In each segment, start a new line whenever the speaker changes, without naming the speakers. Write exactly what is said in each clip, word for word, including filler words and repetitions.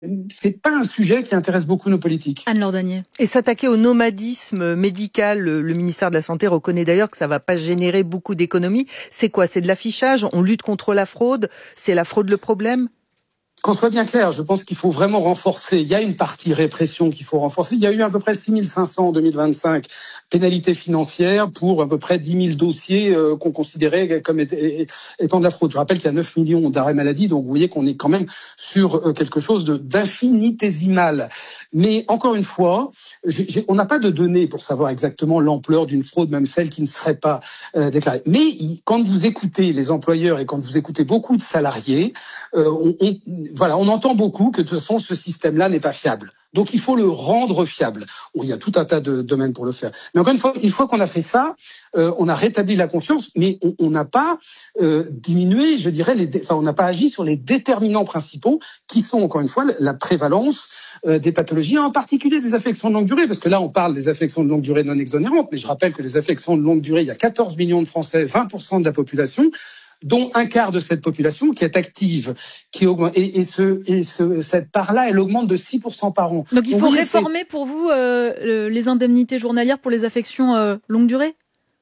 c'est pas un sujet qui intéresse beaucoup nos politiques.
Anne-Laure Danier.
Et s'attaquer au nomadisme médical, le ministère de la Santé reconnaît d'ailleurs que ça va pas générer beaucoup d'économies. C'est quoi? C'est de l'affichage? On lutte contre la fraude? C'est la fraude le problème?
Qu'on soit bien clair, je pense qu'il faut vraiment renforcer. Il y a une partie répression qu'il faut renforcer. Il y a eu à peu près six mille cinq cents en deux mille vingt-cinq pénalités financières pour à peu près dix mille dossiers euh, qu'on considérait comme étant de la fraude. Je rappelle qu'il y a neuf millions d'arrêts maladie, donc vous voyez qu'on est quand même sur euh, quelque chose de, d'infinitésimal. Mais encore une fois, j'ai, j'ai, on n'a pas de données pour savoir exactement l'ampleur d'une fraude, même celle qui ne serait pas euh, déclarée. Mais il, quand vous écoutez les employeurs et quand vous écoutez beaucoup de salariés, euh, on, on Voilà, on entend beaucoup que de toute façon ce système-là n'est pas fiable. Donc il faut le rendre fiable. Bon, il y a tout un tas de domaines pour le faire. Mais encore une fois, une fois qu'on a fait ça, euh, on a rétabli la confiance, mais on n'a pas euh, diminué, je dirais, les, enfin on n'a pas agi sur les déterminants principaux qui sont encore une fois la prévalence euh, des pathologies, en particulier des affections de longue durée, parce que là on parle des affections de longue durée non exonérantes, mais je rappelle que les affections de longue durée, il y a quatorze millions de Français, vingt pour cent de la population, dont un quart de cette population qui est active, qui augmente, et, et, ce, et ce, cette part-là, elle augmente de six pour cent par an.
Donc il faut Donc, oui, réformer c'est... pour vous euh, les indemnités journalières pour les affections euh, longue durée?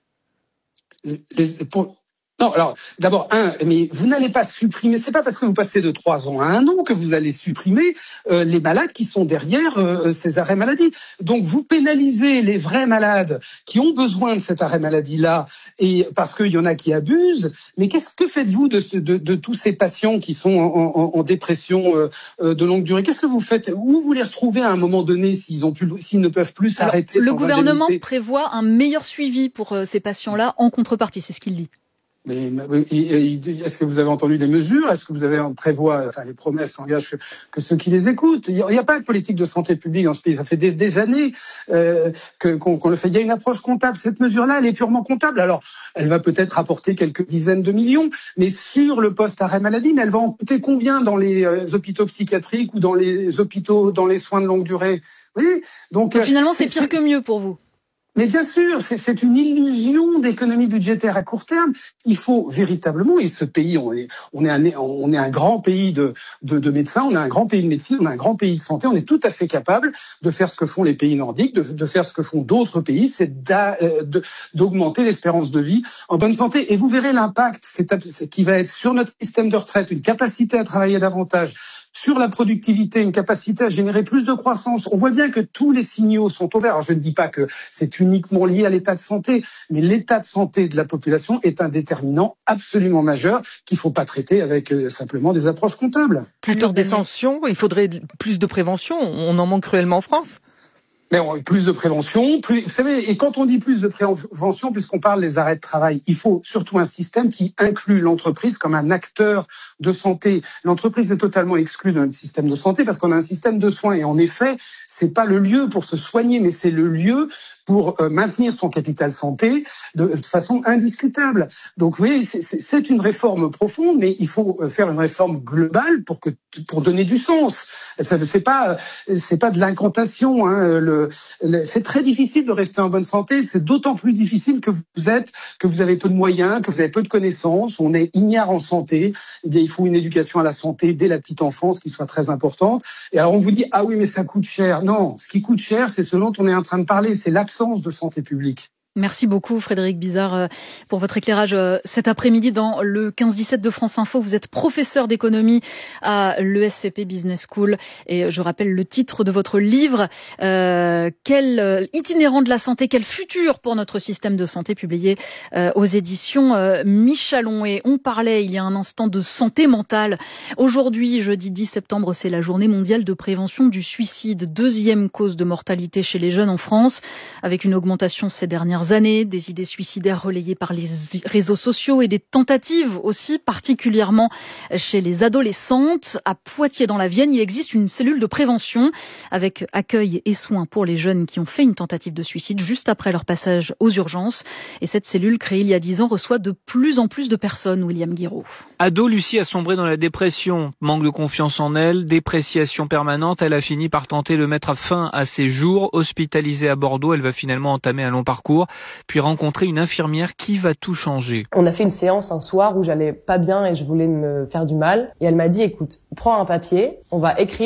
les, pour... Non, alors d'abord un, mais vous n'allez pas supprimer. C'est pas parce que vous passez de trois ans à un an que vous allez supprimer euh, les malades qui sont derrière euh, ces arrêts maladie. Donc vous pénalisez les vrais malades qui ont besoin de cet arrêt maladie-là, et parce qu'il y en a qui abusent. Mais qu'est-ce que faites-vous de, de, de tous ces patients qui sont en, en, en dépression euh, de longue durée? Qu'est-ce que vous faites? Où vous les retrouvez à un moment donné s'ils ont plus, s'ils ne peuvent plus s'arrêter?
Le gouvernement prévoit un meilleur suivi pour euh, ces patients-là en contrepartie, c'est ce qu'il dit.
Mais est-ce que vous avez entendu des mesures? Est-ce que vous avez en prévoit, enfin les promesses n'engagent que, que ceux qui les écoutent? Il n'y a, a pas de politique de santé publique dans ce pays. Ça fait des, des années euh, que, qu'on, qu'on le fait. Il y a une approche comptable. Cette mesure-là, elle est purement comptable. Alors, elle va peut-être apporter quelques dizaines de millions, mais sur le poste arrêt maladie, mais elle va en coûter combien dans les euh, hôpitaux psychiatriques ou dans les hôpitaux, dans les soins de longue durée? Oui. Donc,
Donc finalement, c'est, c'est pire c'est, que mieux pour vous.
Mais bien sûr, c'est, c'est une illusion d'économie budgétaire à court terme. Il faut véritablement, et ce pays, on est, on est un, on est un grand pays de, de, de médecins, on est un grand pays de médecine, on est un grand pays de santé, on est tout à fait capable de faire ce que font les pays nordiques, de, de faire ce que font d'autres pays, c'est de, d'augmenter l'espérance de vie en bonne santé. Et vous verrez l'impact c'est, c'est, qui va être sur notre système de retraite, une capacité à travailler davantage, sur la productivité, une capacité à générer plus de croissance. On voit bien que tous les signaux sont ouverts. Alors je ne dis pas que c'est uniquement lié à l'état de santé, mais l'état de santé de la population est un déterminant absolument majeur qu'il ne faut pas traiter avec euh, simplement des approches comptables.
Plutôt que des sanctions, il faudrait plus de prévention. On en manque cruellement en France.
Mais on, plus de prévention, plus, vous savez, et quand on dit plus de prévention, puisqu'on parle des arrêts de travail, il faut surtout un système qui inclut l'entreprise comme un acteur de santé. L'entreprise est totalement exclue de notre système de santé parce qu'on a un système de soins et en effet, c'est pas le lieu pour se soigner, mais c'est le lieu pour euh, maintenir son capital santé de, de façon indiscutable. Donc, vous voyez, c'est, c'est, c'est une réforme profonde, mais il faut faire une réforme globale pour que, pour donner du sens. Ça, c'est pas, c'est pas de l'incantation, hein, le, le, c'est très difficile de rester en bonne santé. C'est d'autant plus difficile que vous êtes, que vous avez peu de moyens, que vous avez peu de connaissances. On est ignare en santé. Eh bien, il faut une éducation à la santé dès la petite enfance qui soit très importante. Et alors, on vous dit, ah oui, mais ça coûte cher. Non, ce qui coûte cher, c'est ce dont on est en train de parler. C'est l'absence de santé publique.
Merci beaucoup Frédéric Bizard pour votre éclairage cet après-midi dans le quinze dix-sept de France Info. Vous êtes professeur d'économie à l'E S C P Business School et je rappelle le titre de votre livre euh, quel itinérant de la santé, quel futur pour notre système de santé, publié euh, aux éditions euh, Michalon. Et on parlait il y a un instant de santé mentale. Aujourd'hui, jeudi dix septembre, c'est la journée mondiale de prévention du suicide, deuxième cause de mortalité chez les jeunes en France, avec une augmentation ces dernières années, des idées suicidaires relayées par les réseaux sociaux et des tentatives aussi, particulièrement chez les adolescentes. À Poitiers dans la Vienne, il existe une cellule de prévention avec accueil et soins pour les jeunes qui ont fait une tentative de suicide juste après leur passage aux urgences. Et cette cellule, créée il y a dix ans, reçoit de plus en plus de personnes, William Guiraud.
Ado, Lucie a sombré dans la dépression, manque de confiance en elle, dépréciation permanente. Elle a fini par tenter de mettre fin à ses jours. Hospitalisée à Bordeaux, elle va finalement entamer un long parcours, puis rencontrer une infirmière qui va tout changer.
On a fait une séance un soir où j'allais pas bien et je voulais me faire du mal. Et elle m'a dit, écoute, prends un papier, on va écrire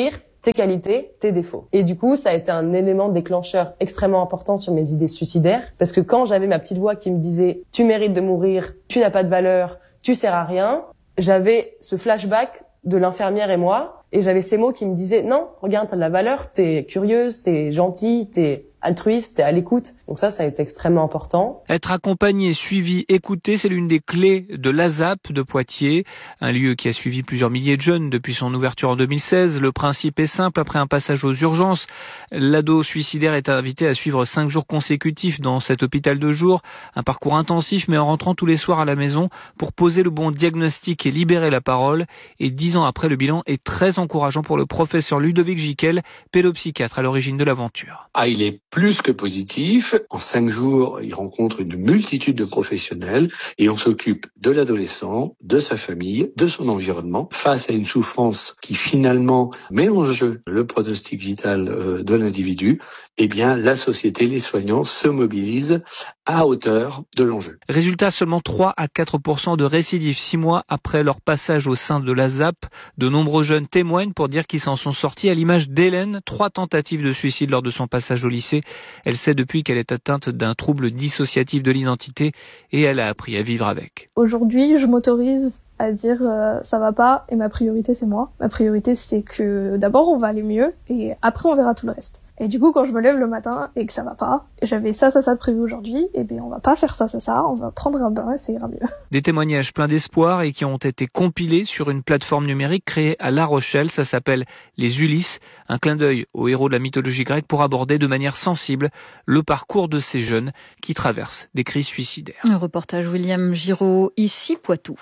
tes qualités, tes défauts. Et du coup, ça a été un élément déclencheur extrêmement important sur mes idées suicidaires, parce que quand j'avais ma petite voix qui me disait « tu mérites de mourir, tu n'as pas de valeur, tu sers à rien », j'avais ce flashback de l'infirmière et moi, et j'avais ces mots qui me disaient « non, regarde, t'as de la valeur, t'es curieuse, t'es gentille, t'es altruiste, t'es à l'écoute ». Donc ça, ça a été extrêmement important.
Être accompagné, suivi, écouté, c'est l'une des clés de l'A S A P de Poitiers, un lieu qui a suivi plusieurs milliers de jeunes depuis son ouverture en deux mille seize. Le principe est simple, après un passage aux urgences, l'ado suicidaire est invité à suivre cinq jours consécutifs dans cet hôpital de jour, un parcours intensif mais en rentrant tous les soirs à la maison pour poser le bon diagnostic et libérer la parole. Et dix ans après, le bilan est très encourageant pour le professeur Ludovic Giquel, pédopsychiatre à l'origine de l'aventure.
Ah, il est plus que positif. En cinq jours, il rencontre une multitude de professionnels et on s'occupe de l'adolescent, de sa famille, de son environnement, face à une souffrance qui finalement met en jeu le pronostic vital de l'individu. Eh bien, la société, les soignants se mobilisent à hauteur de l'enjeu.
Résultat, seulement trois à quatre pour cent de récidives six mois après leur passage au sein de l'A S A P. De nombreux jeunes témoignent pour dire qu'ils s'en sont sortis, à l'image d'Hélène, trois tentatives de suicide lors de son passage au lycée. Elle sait depuis qu'elle est atteinte d'un trouble dissociatif de l'identité et elle a appris à vivre avec.
Aujourd'hui, je m'autorise à dire euh, ça va pas et ma priorité c'est moi. Ma priorité c'est que d'abord on va aller mieux et après on verra tout le reste. Et du coup quand je me lève le matin et que ça va pas, j'avais ça ça ça de prévu aujourd'hui, et bien on va pas faire ça ça ça, on va prendre un bain et ça ira mieux.
Des témoignages pleins d'espoir et qui ont été compilés sur une plateforme numérique créée à La Rochelle, ça s'appelle les Ulysses, un clin d'œil aux héros de la mythologie grecque pour aborder de manière sensible le parcours de ces jeunes qui traversent des crises suicidaires.
Un reportage William Giraud, ici Poitou.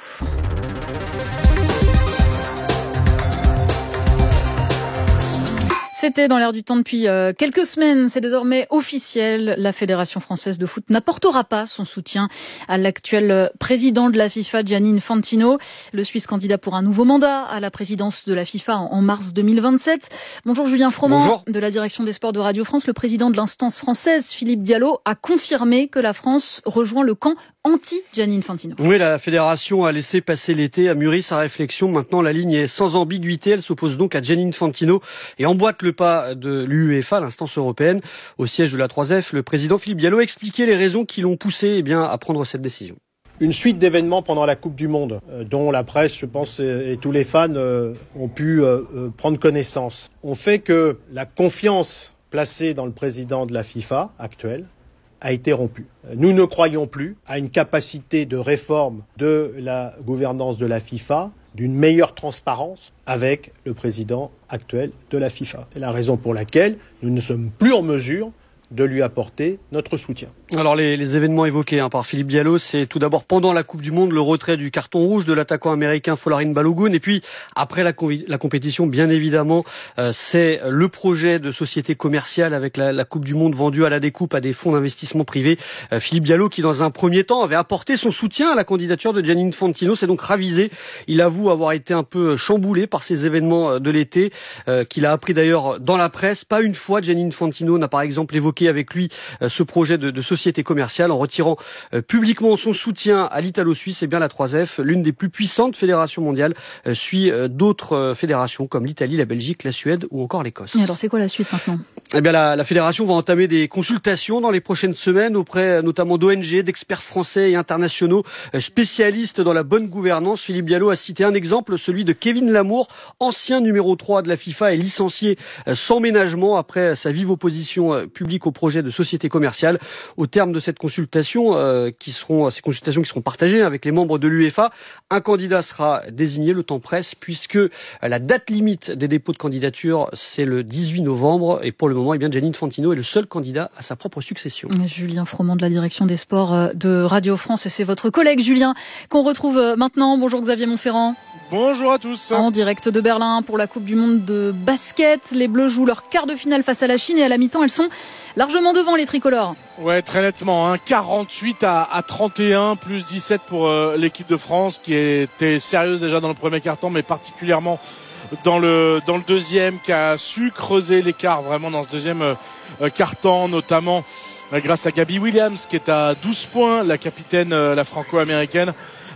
C'était dans l'air du temps depuis euh, quelques semaines. C'est désormais officiel. La Fédération française de foot n'apportera pas son soutien à l'actuel président de la FIFA, Gianni Infantino. Le Suisse candidat pour un nouveau mandat à la présidence de la FIFA en, en mars deux mille vingt-sept. Bonjour Julien Froment. Bonjour. De la direction des sports de Radio France. Le président de l'instance française, Philippe Diallo, a confirmé que la France rejoint le camp anti-Gianni Infantino.
Oui, la fédération a laissé passer l'été, a mûri sa réflexion. Maintenant, la ligne est sans ambiguïté. Elle s'oppose donc à Gianni Infantino et emboîte le pas de l'UEFA, l'instance européenne. Au siège de la trois F, le président Philippe Diallo a expliqué les raisons qui l'ont poussé eh bien, à prendre cette décision.
Une suite d'événements pendant la Coupe du Monde, euh, dont la presse, je pense, et, et tous les fans euh, ont pu euh, euh, prendre connaissance, ont fait que la confiance placée dans le président de la FIFA actuel a été rompue. Nous ne croyons plus à une capacité de réforme de la gouvernance de la FIFA, d'une meilleure transparence avec le président actuel de la FIFA. C'est la raison pour laquelle nous ne sommes plus en mesure de lui apporter notre soutien.
Alors les, les événements évoqués hein, par Philippe Diallo, c'est tout d'abord pendant la Coupe du Monde, le retrait du carton rouge de l'attaquant américain Folarin Balogun, et puis après la, la compétition, bien évidemment, euh, c'est le projet de société commerciale avec la, la Coupe du Monde vendue à la découpe à des fonds d'investissement privés. Euh, Philippe Diallo, qui dans un premier temps avait apporté son soutien à la candidature de Gianni Infantino, s'est donc ravisé. Il avoue avoir été un peu chamboulé par ces événements de l'été, euh, qu'il a appris d'ailleurs dans la presse. Pas une fois Gianni Infantino n'a par exemple évoqué avec lui euh, ce projet de, de société commerciale en retirant euh, publiquement son soutien à l'Italo-Suisse. Et bien la trois F, l'une des plus puissantes fédérations mondiales, euh, suit euh, d'autres euh, fédérations comme l'Italie, la Belgique, la Suède ou encore l'Écosse.
Et alors c'est quoi la suite maintenant ?
Eh bien la, la fédération va entamer des consultations dans les prochaines semaines auprès notamment d'O N G, d'experts français et internationaux euh, spécialistes dans la bonne gouvernance. Philippe Diallo a cité un exemple, celui de Kevin Lamour, ancien numéro trois de la FIFA et licencié euh, sans ménagement après sa vive opposition euh, publique au projet de société commerciale. Au terme de cette consultation, euh, qui seront ces consultations qui seront partagées avec les membres de l'UEFA, un candidat sera désigné, le temps presse, puisque la date limite des dépôts de candidature, c'est le dix-huit novembre. Et pour le moment, eh bien, Gianni Infantino est le seul candidat à sa propre succession.
Julien Froment de la direction des sports de Radio France. Et c'est votre collègue Julien qu'on retrouve maintenant. Bonjour Xavier Montferrand.
Bonjour à tous.
En direct de Berlin pour la Coupe du Monde de basket. Les Bleus jouent leur quart de finale face à la Chine et à la mi-temps, elles sont largement devant les tricolores.
Ouais, très nettement, hein. quarante-huit à trente et un, plus dix-sept pour euh, l'équipe de France qui était sérieuse déjà dans le premier quart-temps, mais particulièrement dans le dans le deuxième, qui a su creuser l'écart vraiment dans ce deuxième euh, quart-temps, notamment euh, grâce à Gabby Williams qui est à douze points, la capitaine, euh, la franco-américaine.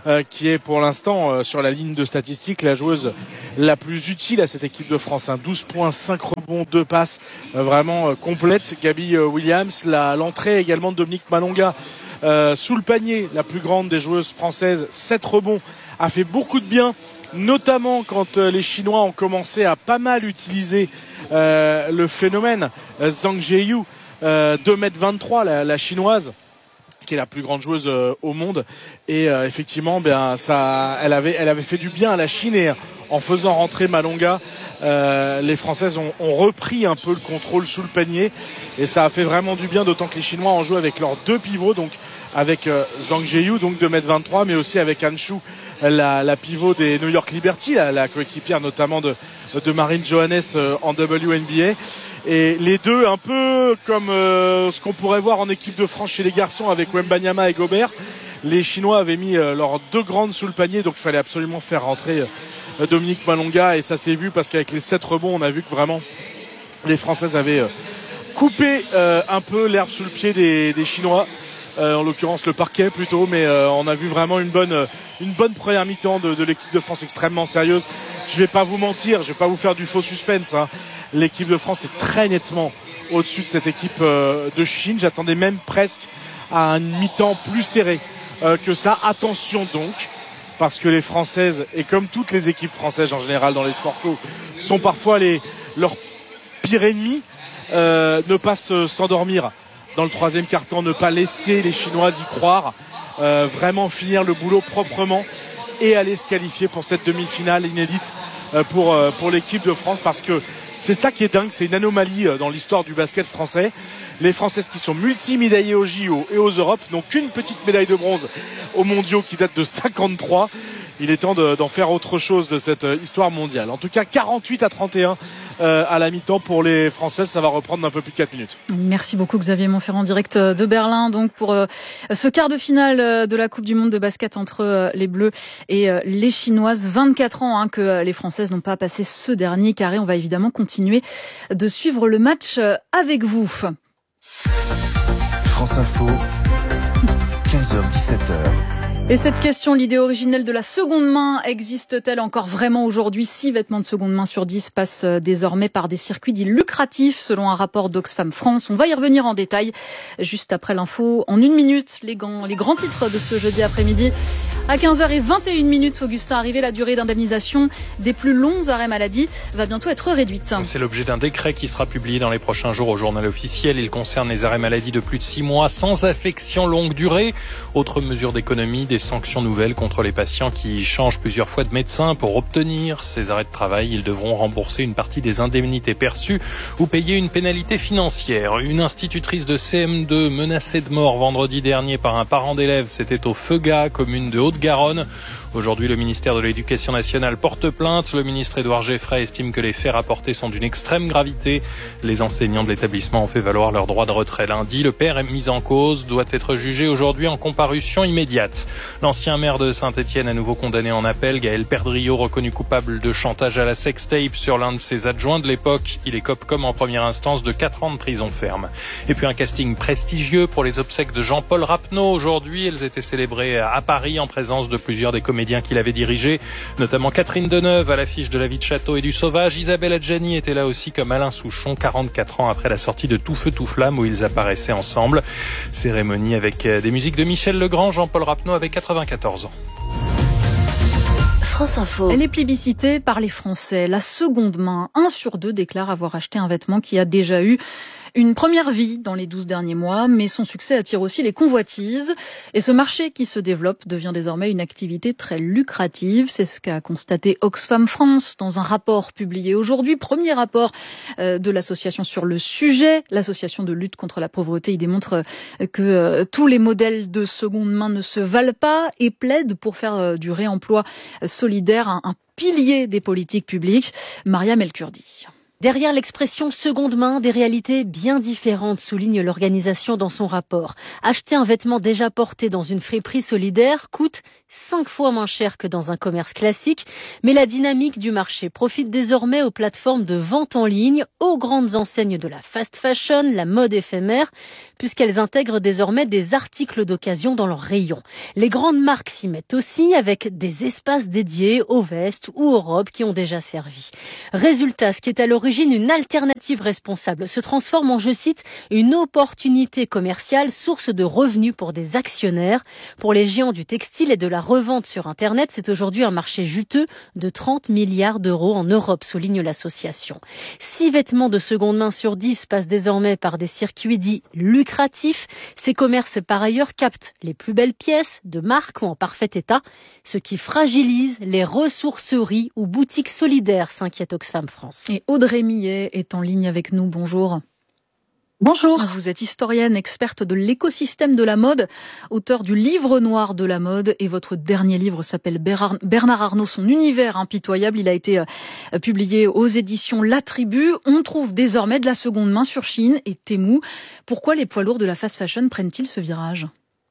euh, qui est pour l'instant euh, sur la ligne de statistiques la joueuse la plus utile à cette équipe de France. Hein. douze points, cinq rebonds, deux passes, euh, vraiment euh, complète. Gabi euh, Williams, la, l'entrée également de Dominique Malonga euh, sous le panier, la plus grande des joueuses françaises, sept rebonds, a fait beaucoup de bien, notamment quand euh, les Chinois ont commencé à pas mal utiliser euh, le phénomène euh, Zhang Zheyu, euh, deux mètres vingt-trois, la, la chinoise, qui est la plus grande joueuse euh, au monde, et euh, effectivement ben ça elle avait elle avait fait du bien à la Chine, et en faisant rentrer Malonga, euh, les Françaises ont, ont repris un peu le contrôle sous le panier, et ça a fait vraiment du bien, d'autant que les Chinois ont joué avec leurs deux pivots, donc avec euh, Zhang Zheyu, donc deux mètres vingt-trois, mais aussi avec Han Shu, la, la pivot des New York Liberty, la, la coéquipière notamment de, de Marine Johannes euh, en W N B A. Et les deux, un peu comme euh, ce qu'on pourrait voir en équipe de France chez les garçons avec Wembanyama et Gobert, les Chinois avaient mis euh, leurs deux grandes sous le panier, donc il fallait absolument faire rentrer euh, Dominique Malonga, et ça s'est vu parce qu'avec les sept rebonds, on a vu que vraiment les Françaises avaient euh, coupé euh, un peu l'herbe sous le pied des, des Chinois, euh, en l'occurrence le parquet plutôt, mais euh, on a vu vraiment une bonne, une bonne première mi-temps de, de l'équipe de France, extrêmement sérieuse. Je vais pas vous mentir, je vais pas vous faire du faux suspense, hein. L'équipe de France est très nettement au-dessus de cette équipe euh, de Chine. J'attendais même presque à un mi-temps plus serré euh, que ça. Attention donc, parce que les Françaises, et comme toutes les équipes françaises en général dans les sports co, sont parfois les, leurs pires ennemis, euh, ne pas se, s'endormir dans le troisième quart-temps, ne pas laisser les Chinoises y croire, euh, vraiment finir le boulot proprement et aller se qualifier pour cette demi-finale inédite euh, pour, euh, pour l'équipe de France, parce que c'est ça qui est dingue, c'est une anomalie dans l'histoire du basket français. Les Françaises qui sont multi-médaillées aux J O et aux Europes n'ont qu'une petite médaille de bronze aux mondiaux qui date de cinquante-trois. Il est temps de, d'en faire autre chose de cette histoire mondiale. En tout cas, quarante-huit à trente et un euh, à la mi-temps pour les Françaises. Ça va reprendre d'un peu plus de quatre minutes.
Merci beaucoup Xavier Montferrand, direct de Berlin, donc pour euh, ce quart de finale de la Coupe du Monde de basket entre euh, les Bleus et euh, les Chinoises. vingt-quatre ans hein, que les Françaises n'ont pas passé ce dernier carré. On va évidemment continuer de suivre le match avec vous.
France Info, quinze heures dix-sept heures.
Et cette question, l'idée originelle de la seconde main, existe-t-elle encore vraiment aujourd'hui? Six vêtements de seconde main sur dix passent désormais par des circuits dits lucratifs, selon un rapport d'Oxfam France. On va y revenir en détail juste après l'info. En une minute, les grands, les grands titres de ce jeudi après-midi. À quinze heures vingt et une minutes, Augustin Arrivé, la durée d'indemnisation des plus longs arrêts maladie va bientôt être réduite.
C'est l'objet d'un décret qui sera publié dans les prochains jours au journal officiel. Il concerne les arrêts maladie de plus de six mois sans affection longue durée. Autre mesure d'économie, des sanctions nouvelles contre les patients qui changent plusieurs fois de médecin pour obtenir ces arrêts de travail. Ils devront rembourser une partie des indemnités perçues ou payer une pénalité financière. Une institutrice de C M deux menacée de mort vendredi dernier par un parent d'élève, c'était au Feugat, commune de Haute-Garonne. Aujourd'hui, le ministère de l'Éducation nationale porte plainte. Le ministre Édouard Geffray estime que les faits rapportés sont d'une extrême gravité. Les enseignants de l'établissement ont fait valoir leur droit de retrait lundi. Le père est mis en cause, doit être jugé aujourd'hui en comparution immédiate. L'ancien maire de Saint-Étienne à nouveau condamné en appel. Gaël Perdriau, reconnu coupable de chantage à la sextape sur l'un de ses adjoints de l'époque. Il écope comme en première instance de quatre ans de prison ferme. Et puis un casting prestigieux pour les obsèques de Jean-Paul Rapneau. Aujourd'hui, elles étaient célébrées à Paris en présence de plusieurs des comédiens qu'il avait dirigé, notamment Catherine Deneuve à l'affiche de La Vie de Château et du Sauvage. Isabelle Adjani était là aussi comme Alain Souchon, quarante-quatre ans après la sortie de Tout Feu Tout Flamme où ils apparaissaient ensemble. Cérémonie avec des musiques de Michel Legrand. Jean-Paul Rapneau avait quatre-vingt-quatorze ans.
France Info. Elle est plébiscitée par les Français. La seconde main, un sur deux déclare avoir acheté un vêtement qui a déjà eu une première vie dans les douze derniers mois, mais son succès attire aussi les convoitises. Et ce marché qui se développe devient désormais une activité très lucrative. C'est ce qu'a constaté Oxfam France dans un rapport publié aujourd'hui. Premier rapport de l'association sur le sujet. L'association de lutte contre la pauvreté, il démontre que tous les modèles de seconde main ne se valent pas et plaide pour faire du réemploi solidaire un pilier des politiques publiques. Mariam El Kurdi.
Derrière l'expression seconde main, des réalités bien différentes, souligne l'organisation dans son rapport. Acheter un vêtement déjà porté dans une friperie solidaire coûte cinq fois moins cher que dans un commerce classique, mais la dynamique du marché profite désormais aux plateformes de vente en ligne, aux grandes enseignes de la fast fashion, la mode éphémère, puisqu'elles intègrent désormais des articles d'occasion dans leurs rayons. Les grandes marques s'y mettent aussi avec des espaces dédiés aux vestes ou aux robes qui ont déjà servi. Résultat, ce qui est à l'origine une alternative responsable se transforme en, je cite, une opportunité commerciale, source de revenus pour des actionnaires. Pour les géants du textile et de la revente sur Internet, c'est aujourd'hui un marché juteux de trente milliards d'euros en Europe, souligne l'association. Six vêtements de seconde main sur dix passent désormais par des circuits dits lucratifs. Ces commerces, par ailleurs, captent les plus belles pièces de marque ou en parfait état, ce qui fragilise les ressourceries ou boutiques solidaires, s'inquiète Oxfam France.
Et Audrey Millet est en ligne avec nous. Bonjour.
Bonjour.
Vous êtes historienne, experte de l'écosystème de la mode, auteur du livre noir de la mode, et votre dernier livre s'appelle Bernard Arnault, son univers impitoyable. Il a été publié aux éditions La Tribu. On trouve désormais de la seconde main sur Shein et Temu. Pourquoi les poids lourds de la fast fashion prennent-ils ce virage ?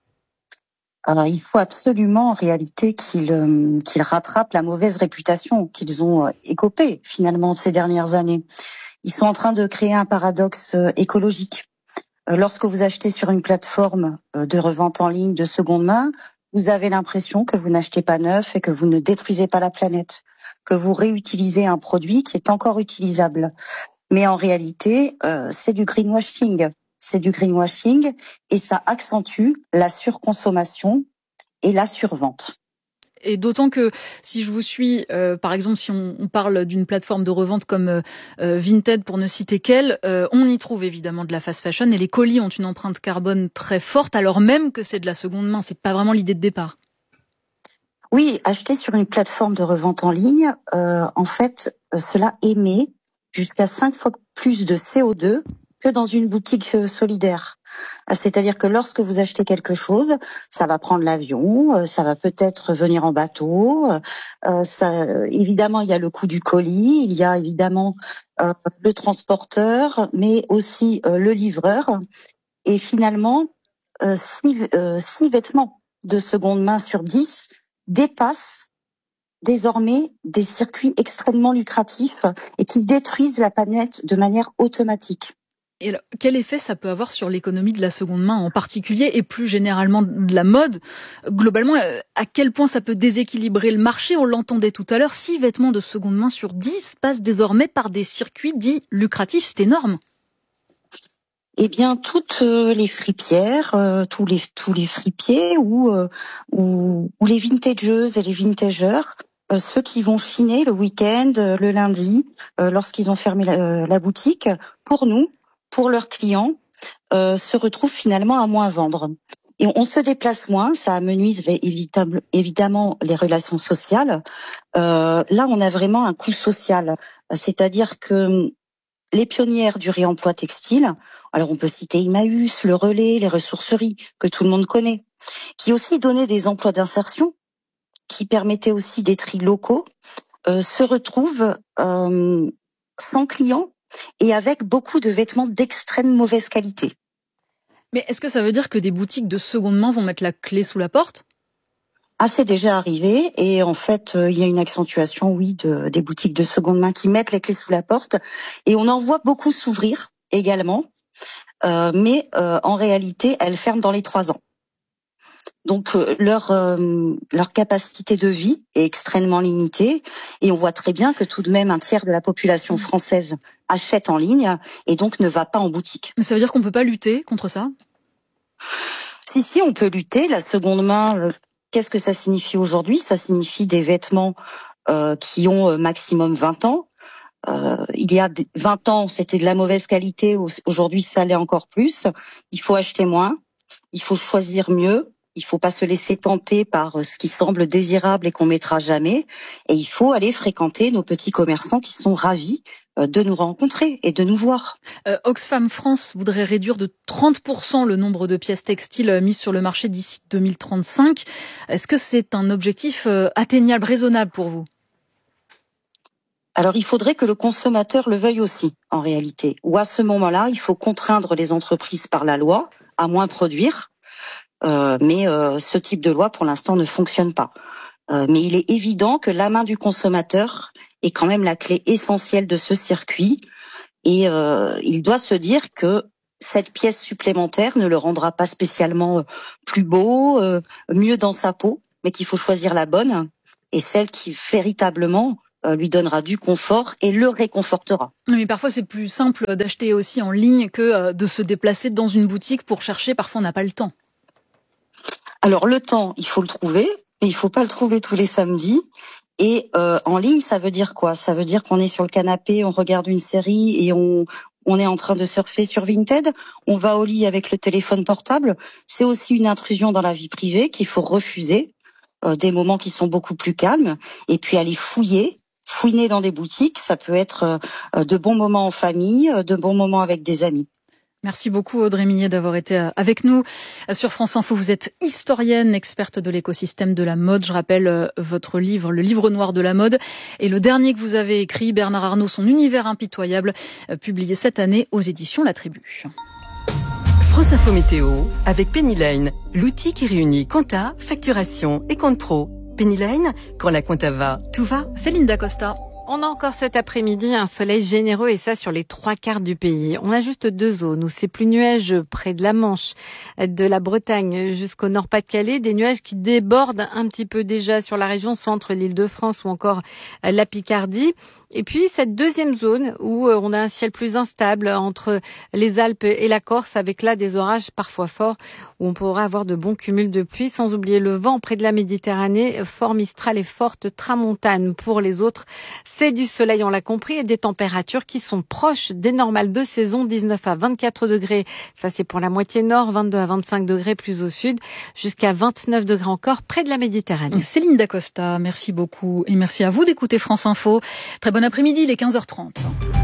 Alors, il faut absolument en réalité qu'ils, euh, qu'ils rattrapent la mauvaise réputation qu'ils ont euh, écopée finalement ces dernières années. Ils sont en train de créer un paradoxe euh, écologique. Euh, lorsque vous achetez sur une plateforme euh, de revente en ligne de seconde main, vous avez l'impression que vous n'achetez pas neuf et que vous ne détruisez pas la planète, que vous réutilisez un produit qui est encore utilisable. Mais en réalité, euh, c'est du greenwashing. C'est du greenwashing et ça accentue la surconsommation et la survente.
Et d'autant que si je vous suis, euh, par exemple, si on, on parle d'une plateforme de revente comme euh, Vinted, pour ne citer qu'elle, euh, on y trouve évidemment de la fast fashion et les colis ont une empreinte carbone très forte, alors même que c'est de la seconde main. C'est pas vraiment l'idée de départ.
Oui, acheter sur une plateforme de revente en ligne, euh, en fait, cela émet jusqu'à cinq fois plus de C O deux que dans une boutique solidaire. C'est-à-dire que lorsque vous achetez quelque chose, ça va prendre l'avion, ça va peut-être venir en bateau. Euh, ça, évidemment, il y a le coût du colis, il y a évidemment euh, le transporteur, mais aussi euh, le livreur. Et finalement, euh, six, euh, six vêtements de seconde main sur dix dépassent désormais des circuits extrêmement lucratifs et qui détruisent la planète de manière automatique.
Et alors, quel effet ça peut avoir sur l'économie de la seconde main en particulier et plus généralement de la mode ? Globalement, à quel point ça peut déséquilibrer le marché ? On l'entendait tout à l'heure, six vêtements de seconde main sur dix passent désormais par des circuits dits lucratifs. C'est énorme.
Eh bien, toutes les fripières, euh, tous les tous les fripiers ou euh, ou, ou les vintageuses et les vintageurs, euh, ceux qui vont chiner le week-end, euh, le lundi, euh, lorsqu'ils ont fermé la, la boutique, pour nous. Pour leurs clients, euh, se retrouvent finalement à moins vendre. Et on se déplace moins, ça amenuise évidemment les relations sociales. Euh, là, on a vraiment un coût social. C'est-à-dire que les pionnières du réemploi textile, alors on peut citer Emmaüs, Le Relais, les ressourceries, que tout le monde connaît, qui aussi donnaient des emplois d'insertion, qui permettaient aussi des tris locaux, euh, se retrouvent euh, sans clients, et avec beaucoup de vêtements d'extrême mauvaise qualité.
Mais est-ce que ça veut dire que des boutiques de seconde main vont mettre la clé sous la porte ?
Ah, c'est déjà arrivé et en fait, euh, il y a une accentuation, oui, de, des boutiques de seconde main qui mettent les clés sous la porte et on en voit beaucoup s'ouvrir également, euh, mais euh, en réalité, elles ferment dans les trois ans. Donc euh, leur euh, leur capacité de vie est extrêmement limitée et on voit très bien que tout de même un tiers de la population française achète en ligne et donc ne va pas en boutique.
Mais ça veut dire qu'on peut pas lutter contre ça ?
Si si, on peut lutter. La seconde main, euh, qu'est-ce que ça signifie aujourd'hui ? Ça signifie des vêtements euh, qui ont euh, maximum vingt ans. Euh, il y a vingt ans, c'était de la mauvaise qualité. Aujourd'hui, ça l'est encore plus. Il faut acheter moins. Il faut choisir mieux. Il faut pas se laisser tenter par ce qui semble désirable et qu'on mettra jamais. Et il faut aller fréquenter nos petits commerçants qui sont ravis de nous rencontrer et de nous voir.
Euh, Oxfam France voudrait réduire de trente pour cent le nombre de pièces textiles mises sur le marché d'ici deux mille trente-cinq. Est-ce que c'est un objectif atteignable, raisonnable pour vous ?
Alors il faudrait que le consommateur le veuille aussi, en réalité. Ou à ce moment-là, il faut contraindre les entreprises par la loi à moins produire. Euh, mais euh, ce type de loi, pour l'instant, ne fonctionne pas. Euh, mais il est évident que la main du consommateur est quand même la clé essentielle de ce circuit. Et euh, il doit se dire que cette pièce supplémentaire ne le rendra pas spécialement plus beau, euh, mieux dans sa peau, mais qu'il faut choisir la bonne et celle qui véritablement lui donnera du confort et le réconfortera.
Mais parfois c'est plus simple d'acheter aussi en ligne que de se déplacer dans une boutique pour chercher. Parfois on n'a pas le temps.
Alors le temps, il faut le trouver, mais il faut pas le trouver tous les samedis. Et euh, en ligne, ça veut dire quoi? Ça veut dire qu'on est sur le canapé, on regarde une série et on on est en train de surfer sur Vinted. On va au lit avec le téléphone portable. C'est aussi une intrusion dans la vie privée qu'il faut refuser. Euh, des moments qui sont beaucoup plus calmes. Et puis aller fouiller. Fouiner dans des boutiques, ça peut être de bons moments en famille, de bons moments avec des amis.
Merci beaucoup Audrey Millet d'avoir été avec nous sur France Info. Vous êtes historienne, experte de l'écosystème de la mode. Je rappelle votre livre, le livre noir de la mode, et le dernier que vous avez écrit, Bernard Arnault, son univers impitoyable, publié cette année aux éditions La Tribu.
France Info Météo avec Pennyline, l'outil qui réunit compta, facturation et compte pro. Pennyline, quand la compta va, tout va.
Céline Dacosta.
On a encore cet après-midi un soleil généreux et ça sur les trois quarts du pays. On a juste deux zones où c'est plus nuageux près de la Manche, de la Bretagne jusqu'au Nord-Pas-de-Calais. Des nuages qui débordent un petit peu déjà sur la région centre, l'Île-de-France ou encore la Picardie. Et puis cette deuxième zone où on a un ciel plus instable entre les Alpes et la Corse avec là des orages parfois forts où on pourra avoir de bons cumuls de pluie, sans oublier le vent près de la Méditerranée, fort Mistral et forte tramontane. Pour les autres, c'est du soleil, on l'a compris, et des températures qui sont proches des normales de saison, dix-neuf à vingt-quatre degrés. Ça c'est pour la moitié nord, vingt-deux à vingt-cinq degrés plus au sud, jusqu'à vingt-neuf degrés encore près de la Méditerranée.
Céline Dacosta, merci beaucoup et merci à vous d'écouter France Info. Très bon après-midi, il est quinze heures trente.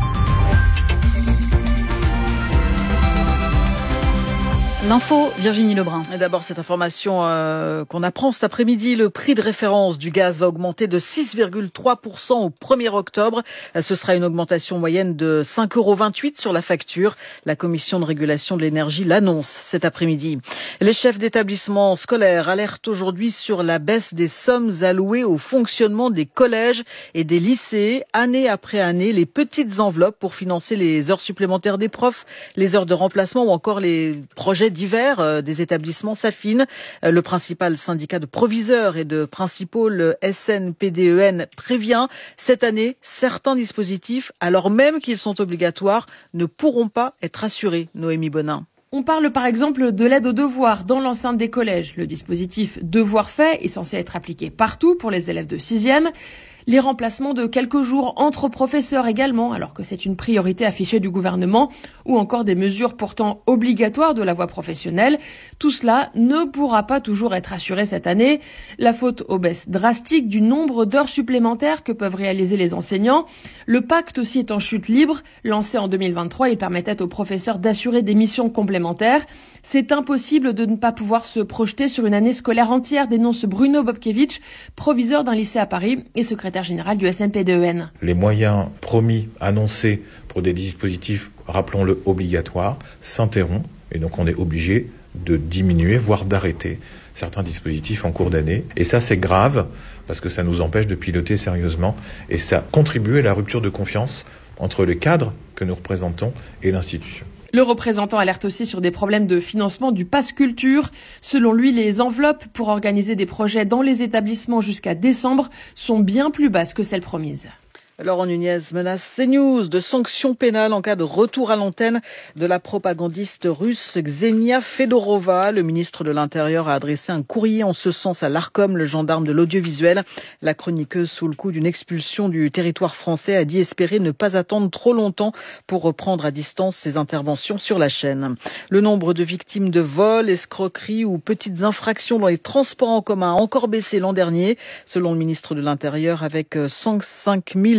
L'info, Virginie Lebrun.
Et d'abord, cette information euh, qu'on apprend cet après-midi, le prix de référence du gaz va augmenter de six virgule trois pour cent au premier octobre. Ce sera une augmentation moyenne de cinq euros vingt-huit sur la facture. La Commission de régulation de l'énergie l'annonce cet après-midi. Les chefs d'établissement scolaires alertent aujourd'hui sur la baisse des sommes allouées au fonctionnement des collèges et des lycées. Année après année, les petites enveloppes pour financer les heures supplémentaires des profs, les heures de remplacement ou encore les projets divers euh, des établissements s'affinent. Euh, le principal syndicat de proviseurs et de principaux, le S N P D E N, prévient cette année, certains dispositifs, alors même qu'ils sont obligatoires, ne pourront pas être assurés. Noémie Bonin.
On parle par exemple de l'aide aux devoirs dans l'enceinte des collèges. Le dispositif Devoirs faits est censé être appliqué partout pour les élèves de sixième. Les remplacements de quelques jours entre professeurs également, alors que c'est une priorité affichée du gouvernement, ou encore des mesures pourtant obligatoires de la voie professionnelle. Tout cela ne pourra pas toujours être assuré cette année. La faute aux baisses drastiques du nombre d'heures supplémentaires que peuvent réaliser les enseignants. Le pacte aussi est en chute libre. Lancé en deux mille vingt-trois, il permettait aux professeurs d'assurer des missions complémentaires. C'est impossible de ne pas pouvoir se projeter sur une année scolaire entière, dénonce Bruno Bobkevich, proviseur d'un lycée à Paris et secrétaire général du S N P D E N.
Les moyens promis, annoncés pour des dispositifs, rappelons-le, obligatoires, s'interrompent et donc on est obligé de diminuer, voire d'arrêter certains dispositifs en cours d'année. Et ça, c'est grave parce que ça nous empêche de piloter sérieusement et ça contribue à la rupture de confiance entre les cadres que nous représentons et l'institution.
Le représentant alerte aussi sur des problèmes de financement du pass culture. Selon lui, les enveloppes pour organiser des projets dans les établissements jusqu'à décembre sont bien plus basses que celles promises.
Laurent Nunez menace CNews de sanctions pénales en cas de retour à l'antenne de la propagandiste russe Ksenia Fedorova. Le ministre de l'Intérieur a adressé un courrier en ce sens à l'Arcom, le gendarme de l'audiovisuel. La chroniqueuse, sous le coup d'une expulsion du territoire français, a dit espérer ne pas attendre trop longtemps pour reprendre à distance ses interventions sur la chaîne. Le nombre de victimes de vols, escroqueries ou petites infractions dans les transports en commun a encore baissé l'an dernier, selon le ministre de l'Intérieur, avec cent cinq mille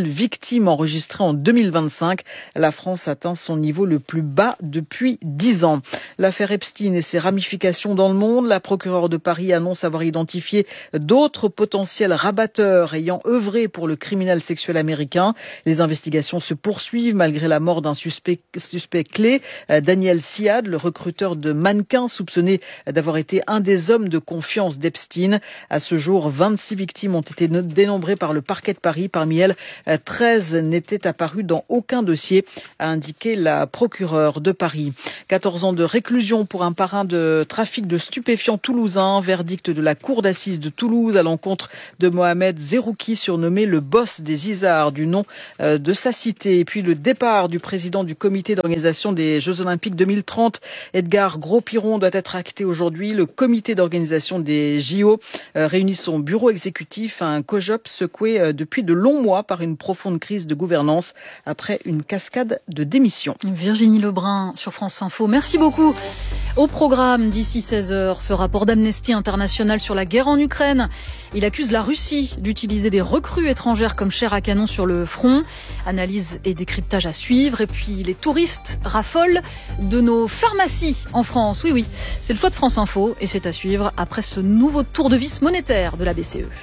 mille victimes enregistrées en deux mille vingt-cinq. La France atteint son niveau le plus bas depuis dix ans. L'affaire Epstein et ses ramifications dans le monde. La procureure de Paris annonce avoir identifié d'autres potentiels rabatteurs ayant œuvré pour le criminel sexuel américain. Les investigations se poursuivent malgré la mort d'un suspect, suspect clé, Daniel Siad, le recruteur de mannequins soupçonné d'avoir été un des hommes de confiance d'Epstein. À ce jour, vingt-six victimes ont été dénombrées par le parquet de Paris. Parmi elles, treize n'étaient apparues dans aucun dossier, a indiqué la procureure de Paris. quatorze ans de réclusion pour un parrain de trafic de stupéfiants toulousain. Verdict de la cour d'assises de Toulouse à l'encontre de Mohamed Zerouki, surnommé le boss des Isards, du nom de sa cité. Et puis le départ du président du comité d'organisation des Jeux Olympiques deux mille trente, Edgar Gros-Piron, doit être acté aujourd'hui. Le comité d'organisation des J O réunit son bureau exécutif, un COJOP secoué depuis de longs mois par une profonde crise de gouvernance après une cascade de démissions.
Virginie Lebrun sur France Info. Merci beaucoup. Au programme d'ici seize heures, ce rapport d'Amnesty International sur la guerre en Ukraine. Il accuse la Russie d'utiliser des recrues étrangères comme chair à canon sur le front. Analyse et décryptage à suivre. Et puis les touristes raffolent de nos pharmacies en France. Oui, oui, c'est le choix de France Info et c'est à suivre après ce nouveau tour de vis monétaire de la B C E.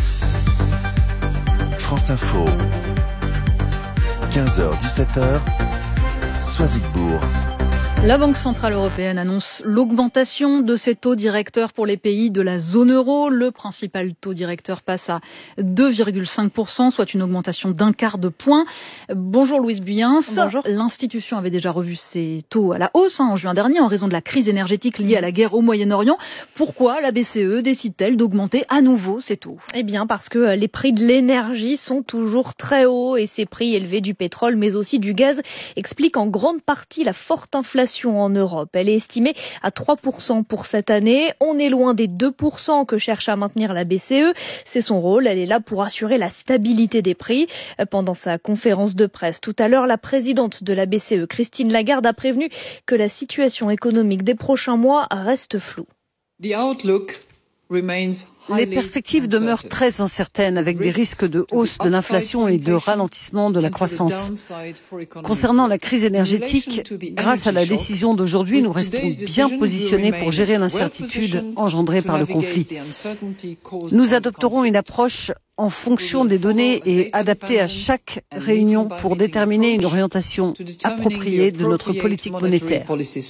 France Info, quinze heures dix-sept heures, Soisigbourg.
La Banque Centrale Européenne annonce l'augmentation de ses taux directeurs pour les pays de la zone euro. Le principal taux directeur passe à deux virgule cinq pour cent, soit une augmentation d'un quart de point. Bonjour Louise Buyens.
Bonjour.
L'institution avait déjà revu ses taux à la hausse hein, en juin dernier en raison de la crise énergétique liée à la guerre au Moyen-Orient. Pourquoi la B C E décide-t-elle d'augmenter à nouveau ses taux ?
Eh bien parce que les prix de l'énergie sont toujours très hauts et ces prix élevés du pétrole mais aussi du gaz expliquent en grande partie la forte inflation en Europe. Elle est estimée à trois pour cent pour cette année. On est loin des deux pour cent que cherche à maintenir la B C E. C'est son rôle. Elle est là pour assurer la stabilité des prix. Pendant sa conférence de presse tout à l'heure, la présidente de la B C E, Christine Lagarde, a prévenu que la situation économique des prochains mois reste floue.
The outlook Les perspectives demeurent très incertaines avec des risques de hausse de l'inflation et de ralentissement de la croissance. Concernant la crise énergétique, grâce à la décision d'aujourd'hui, nous restons bien positionnés pour gérer l'incertitude engendrée par le conflit. Nous adopterons une approche en fonction des données et adaptée à chaque réunion pour déterminer une orientation appropriée de notre politique monétaire.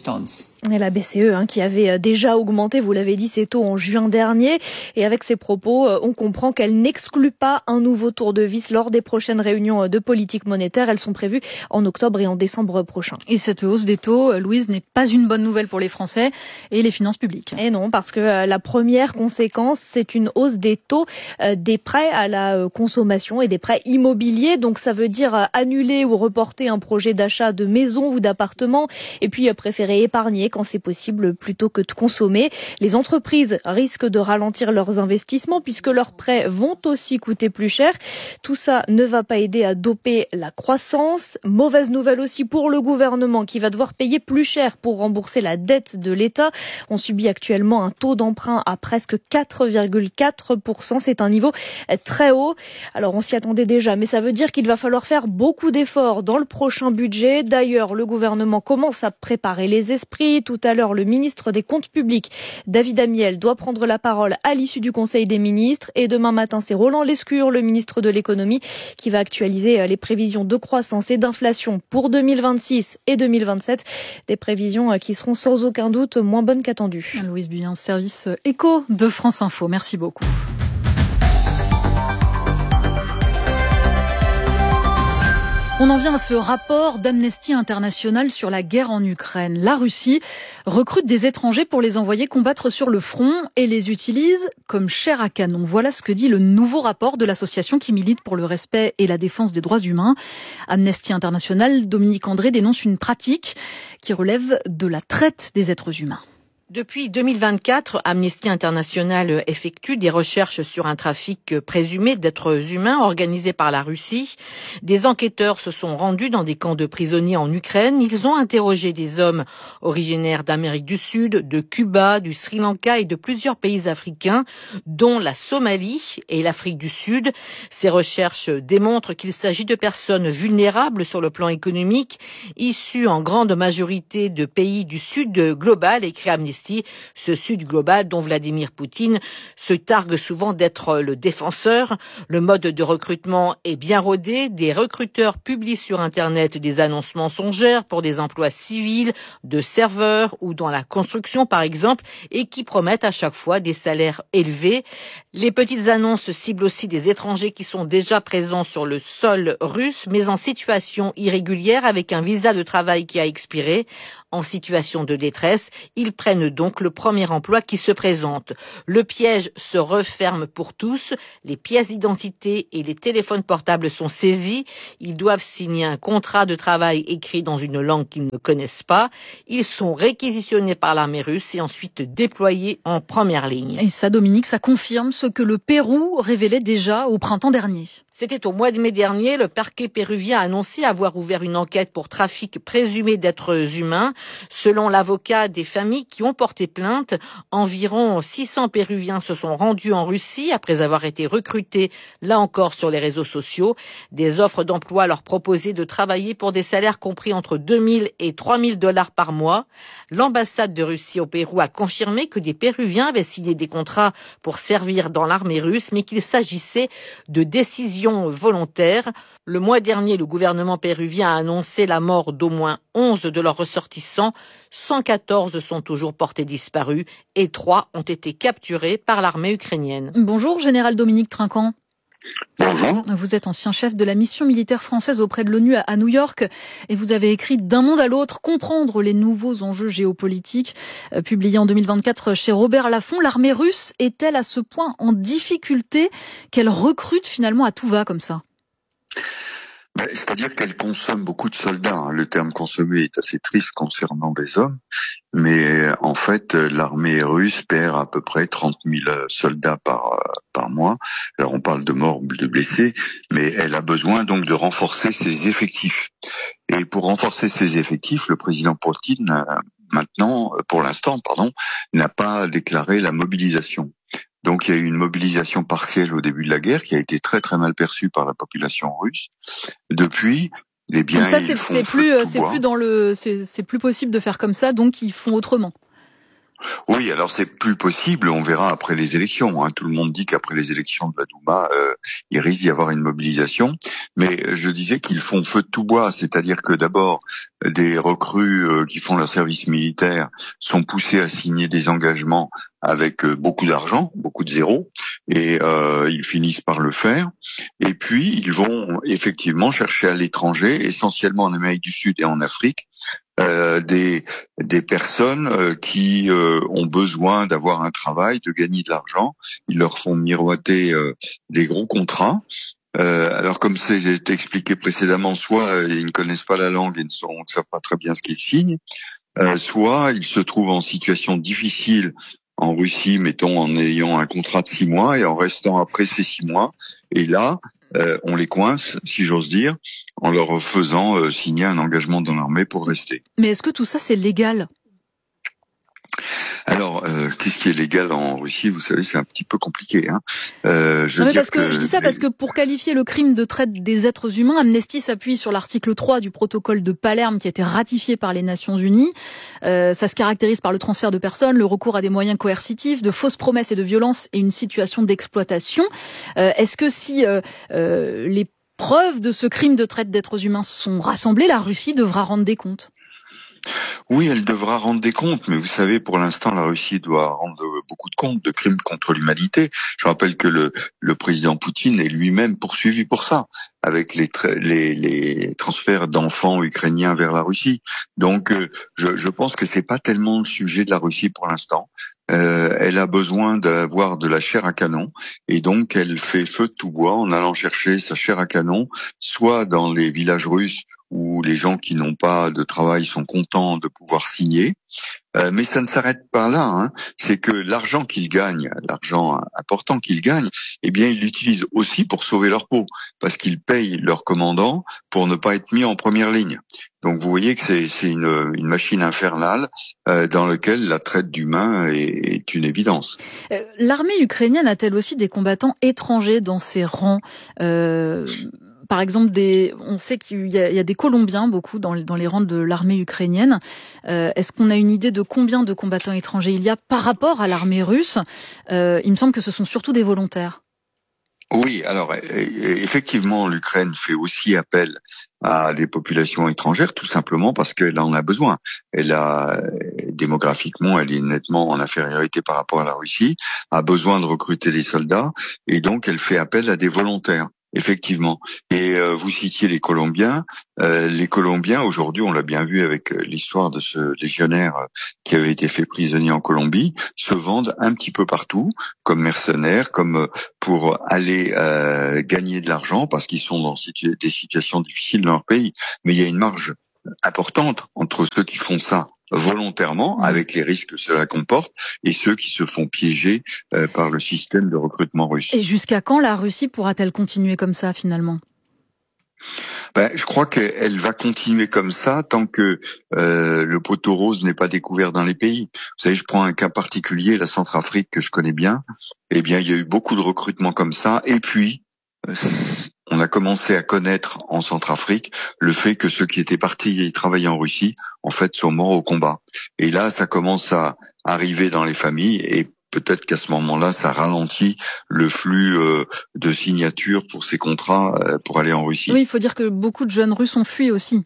Et la B C E hein, qui avait déjà augmenté, vous l'avez dit, ses taux en juin dernier. Et avec ces propos, on comprend qu'elle n'exclut pas un nouveau tour de vis lors des prochaines réunions de politique monétaire. Elles sont prévues en octobre et en décembre prochain.
Et cette hausse des taux, Louise, n'est pas une bonne nouvelle pour les Français et les finances publiques.
Et non, parce que la première conséquence, c'est une hausse des taux des prêts à la consommation et des prêts immobiliers. Donc ça veut dire annuler ou reporter un projet d'achat de maison ou d'appartement et puis préférer épargner quand c'est possible plutôt que de consommer. Les entreprises risquent de ralentir leurs investissements puisque leurs prêts vont aussi coûter plus cher. Tout ça ne va pas aider à doper la croissance. Mauvaise nouvelle aussi pour le gouvernement qui va devoir payer plus cher pour rembourser la dette de l'État. On subit actuellement un taux d'emprunt à presque quatre virgule quatre pour cent. C'est un niveau très haut. Alors on s'y attendait déjà, mais ça veut dire qu'il va falloir faire beaucoup d'efforts dans le prochain budget. D'ailleurs, le gouvernement commence à préparer les esprits. Tout à l'heure, le ministre des Comptes publics, David Amiel, doit prendre la parole à l'issue du Conseil des ministres. Et demain matin, c'est Roland Lescure, le ministre de l'économie, qui va actualiser les prévisions de croissance et d'inflation pour deux mille vingt-six et deux mille vingt-sept. Des prévisions qui seront sans aucun doute moins bonnes qu'attendues.
Louise Buyens, service éco de France Info. Merci beaucoup. On en vient à ce rapport d'Amnesty International sur la guerre en Ukraine. La Russie recrute des étrangers pour les envoyer combattre sur le front et les utilise comme chair à canon. Voilà ce que dit le nouveau rapport de l'association qui milite pour le respect et la défense des droits humains. Amnesty International, Dominique André dénonce une pratique qui relève de la traite des êtres humains.
Depuis deux mille vingt-quatre, Amnesty International effectue des recherches sur un trafic présumé d'êtres humains organisé par la Russie. Des enquêteurs se sont rendus dans des camps de prisonniers en Ukraine. Ils ont interrogé des hommes originaires d'Amérique du Sud, de Cuba, du Sri Lanka et de plusieurs pays africains, dont la Somalie et l'Afrique du Sud. Ces recherches démontrent qu'il s'agit de personnes vulnérables sur le plan économique, issues en grande majorité de pays du Sud global, écrit Amnesty. Ce Sud global dont Vladimir Poutine se targue souvent d'être le défenseur. Le mode de recrutement est bien rodé. Des recruteurs publient sur Internet des annonces mensongères pour des emplois civils, de serveurs ou dans la construction par exemple, et qui promettent à chaque fois des salaires élevés. Les petites annonces ciblent aussi des étrangers qui sont déjà présents sur le sol russe, mais en situation irrégulière avec un visa de travail qui a expiré. En situation de détresse, ils prennent donc le premier emploi qui se présente. Le piège se referme pour tous. Les pièces d'identité et les téléphones portables sont saisis. Ils doivent signer un contrat de travail écrit dans une langue qu'ils ne connaissent pas. Ils sont réquisitionnés par l'armée russe et ensuite déployés en première ligne.
Et ça, Dominique, ça confirme ce que le Pérou révélait déjà au printemps dernier.
C'était au mois de mai dernier, le parquet péruvien a annoncé avoir ouvert une enquête pour trafic présumé d'êtres humains. Selon l'avocat des familles qui ont porté plainte, environ six cents Péruviens se sont rendus en Russie après avoir été recrutés, là encore sur les réseaux sociaux. Des offres d'emploi leur proposaient de travailler pour des salaires compris entre deux mille et trois mille dollars par mois. L'ambassade de Russie au Pérou a confirmé que des Péruviens avaient signé des contrats pour servir dans l'armée russe, mais qu'il s'agissait de décisions volontaires. Le mois dernier, le gouvernement péruvien a annoncé la mort d'au moins onze de leurs ressortissants. cent quatorze sont toujours portés disparus et trois ont été capturés par l'armée ukrainienne.
Bonjour, général Dominique Trinquant.
Bonjour.
Vous êtes ancien chef de la mission militaire française auprès de l'ONU à New York et vous avez écrit D'un monde à l'autre, comprendre les nouveaux enjeux géopolitiques, euh, publié en deux mille vingt-quatre chez Robert Laffont. L'armée russe est-elle à ce point en difficulté qu'elle recrute finalement à tout va comme ça ?
Ben, c'est-à-dire qu'elle consomme beaucoup de soldats. Le terme consommer est assez triste concernant des hommes, mais en fait, l'armée russe perd à peu près trente mille soldats par par mois. Alors on parle de morts, de blessés, mais elle a besoin donc de renforcer ses effectifs. Et pour renforcer ses effectifs, le président Poutine, maintenant, pour l'instant, pardon, n'a pas déclaré la mobilisation. Donc il y a eu une mobilisation partielle au début de la guerre qui a été très très mal perçue par la population russe. Depuis, eh bien,
donc ça
ils
c'est,
font
c'est plus c'est
bois.
plus dans le c'est, c'est plus possible de faire comme ça, donc ils font autrement.
Oui, alors c'est plus possible, on verra après les élections. Hein. Tout le monde dit qu'après les élections de la Douma, euh, il risque d'y avoir une mobilisation. Mais je disais qu'ils font feu de tout bois, c'est-à-dire que d'abord, des recrues euh, qui font leur service militaire sont poussés à signer des engagements avec euh, beaucoup d'argent, beaucoup de zéros, et euh, ils finissent par le faire. Et puis, ils vont effectivement chercher à l'étranger, essentiellement en Amérique du Sud et en Afrique, Euh, des des personnes euh, qui euh, ont besoin d'avoir un travail, de gagner de l'argent. Ils leur font miroiter euh, des gros contrats. Euh, alors comme c'est expliqué précédemment, soit euh, ils ne connaissent pas la langue et ne sont, ne savent pas très bien ce qu'ils signent, euh, soit ils se trouvent en situation difficile en Russie, mettons en ayant un contrat de six mois et en restant après ces six mois. Et là, Euh, on les coince, si j'ose dire, en leur faisant euh, signer un engagement dans l'armée pour rester.
Mais est-ce que tout ça c'est légal ?
Alors, euh, qu'est-ce qui est légal en Russie ? Vous savez, c'est un petit peu compliqué. Hein. Euh, je
non,
veux
mais
dire
parce que,
que
je dis ça
les...
parce que pour qualifier le crime de traite des êtres humains, Amnesty s'appuie sur l'article trois du protocole de Palerme qui a été ratifié par les Nations Unies. Euh, ça se caractérise par le transfert de personnes, le recours à des moyens coercitifs, de fausses promesses et de violences et une situation d'exploitation. Euh, est-ce que si euh, euh, les preuves de ce crime de traite d'êtres humains sont rassemblées, la Russie devra rendre des comptes ?
Oui, elle devra rendre des comptes, mais vous savez, pour l'instant, la Russie doit rendre beaucoup de comptes de crimes contre l'humanité. Je rappelle que le, le président Poutine est lui-même poursuivi pour ça, avec les, tra- les, les transferts d'enfants ukrainiens vers la Russie. Donc, euh, je, je pense que c'est pas tellement le sujet de la Russie pour l'instant. Euh, elle a besoin d'avoir de la chair à canon, et donc elle fait feu de tout bois en allant chercher sa chair à canon, soit dans les villages russes où les gens qui n'ont pas de travail sont contents de pouvoir signer. Euh, mais ça ne s'arrête pas là. Hein. C'est que l'argent qu'ils gagnent, l'argent important qu'ils gagnent, eh bien, ils l'utilisent aussi pour sauver leur peau, parce qu'ils payent leurs commandants pour ne pas être mis en première ligne. Donc, vous voyez que c'est, c'est une, une machine infernale euh, dans laquelle la traite d'humains est, est une évidence.
Euh, l'armée ukrainienne a-t-elle aussi des combattants étrangers dans ses rangs ? euh... Par exemple, des, on sait qu'il y a, il y a des Colombiens beaucoup dans, dans les rangs de l'armée ukrainienne. Euh, est-ce qu'on a une idée de combien de combattants étrangers il y a par rapport à l'armée russe ? euh, Il me semble que ce sont surtout des volontaires.
Oui, alors effectivement, l'Ukraine fait aussi appel à des populations étrangères, tout simplement parce qu'elle en a besoin. Elle a, démographiquement, elle est nettement en infériorité par rapport à la Russie, a besoin de recruter des soldats, et donc elle fait appel à des volontaires. Effectivement. Et euh, vous citiez les Colombiens. Euh, les Colombiens, aujourd'hui, on l'a bien vu avec euh, l'histoire de ce légionnaire euh, qui avait été fait prisonnier en Colombie, se vendent un petit peu partout, comme mercenaires, comme euh, pour aller euh, gagner de l'argent, parce qu'ils sont dans situ- des situations difficiles dans leur pays. Mais il y a une marge importante entre ceux qui font ça volontairement, avec les risques que cela comporte, et ceux qui se font piéger euh, par le système de recrutement russe.
Et jusqu'à quand la Russie pourra-t-elle continuer comme ça, finalement ?
Ben, je crois qu'elle va continuer comme ça tant que euh, le poteau rose n'est pas découvert dans les pays. Vous savez, je prends un cas particulier, la Centrafrique, que je connais bien. Eh bien, il y a eu beaucoup de recrutements comme ça, et puis euh, on a commencé à connaître en Centrafrique le fait que ceux qui étaient partis et travaillaient en Russie, en fait, sont morts au combat. Et là, ça commence à arriver dans les familles, et peut-être qu'à ce moment-là, ça ralentit le flux euh, de signatures pour ces contrats euh, pour aller en Russie.
Oui, il faut dire que beaucoup de jeunes Russes ont fui aussi.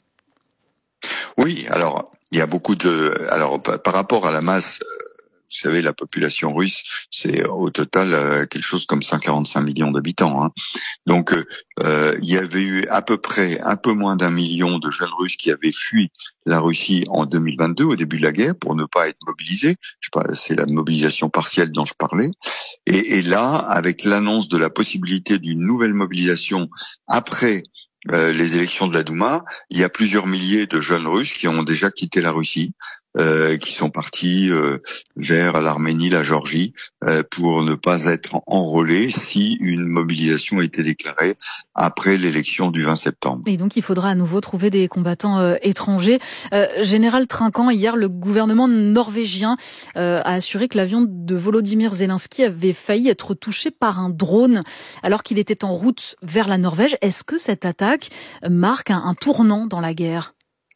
Oui, alors, il y a beaucoup de... Alors, par rapport à la masse... Vous savez, la population russe, c'est au total euh, quelque chose comme cent quarante-cinq millions d'habitants. Hein. Donc, euh, il y avait eu à peu près un peu moins d'un million de jeunes Russes qui avaient fui la Russie en deux mille vingt-deux, au début de la guerre, pour ne pas être mobilisés. Je sais pas, c'est la mobilisation partielle dont je parlais. Et, et là, avec l'annonce de la possibilité d'une nouvelle mobilisation après euh, les élections de la Douma, il y a plusieurs milliers de jeunes Russes qui ont déjà quitté la Russie. Euh, qui sont partis euh, vers l'Arménie, la Géorgie, euh, pour ne pas être enrôlés si une mobilisation a été déclarée après l'élection du vingt septembre.
Et donc il faudra à nouveau trouver des combattants euh, étrangers. Euh, Général Trinquant, hier, le gouvernement norvégien euh, a assuré que l'avion de Volodymyr Zelensky avait failli être touché par un drone alors qu'il était en route vers la Norvège. Est-ce que cette attaque marque un, un tournant dans la guerre ?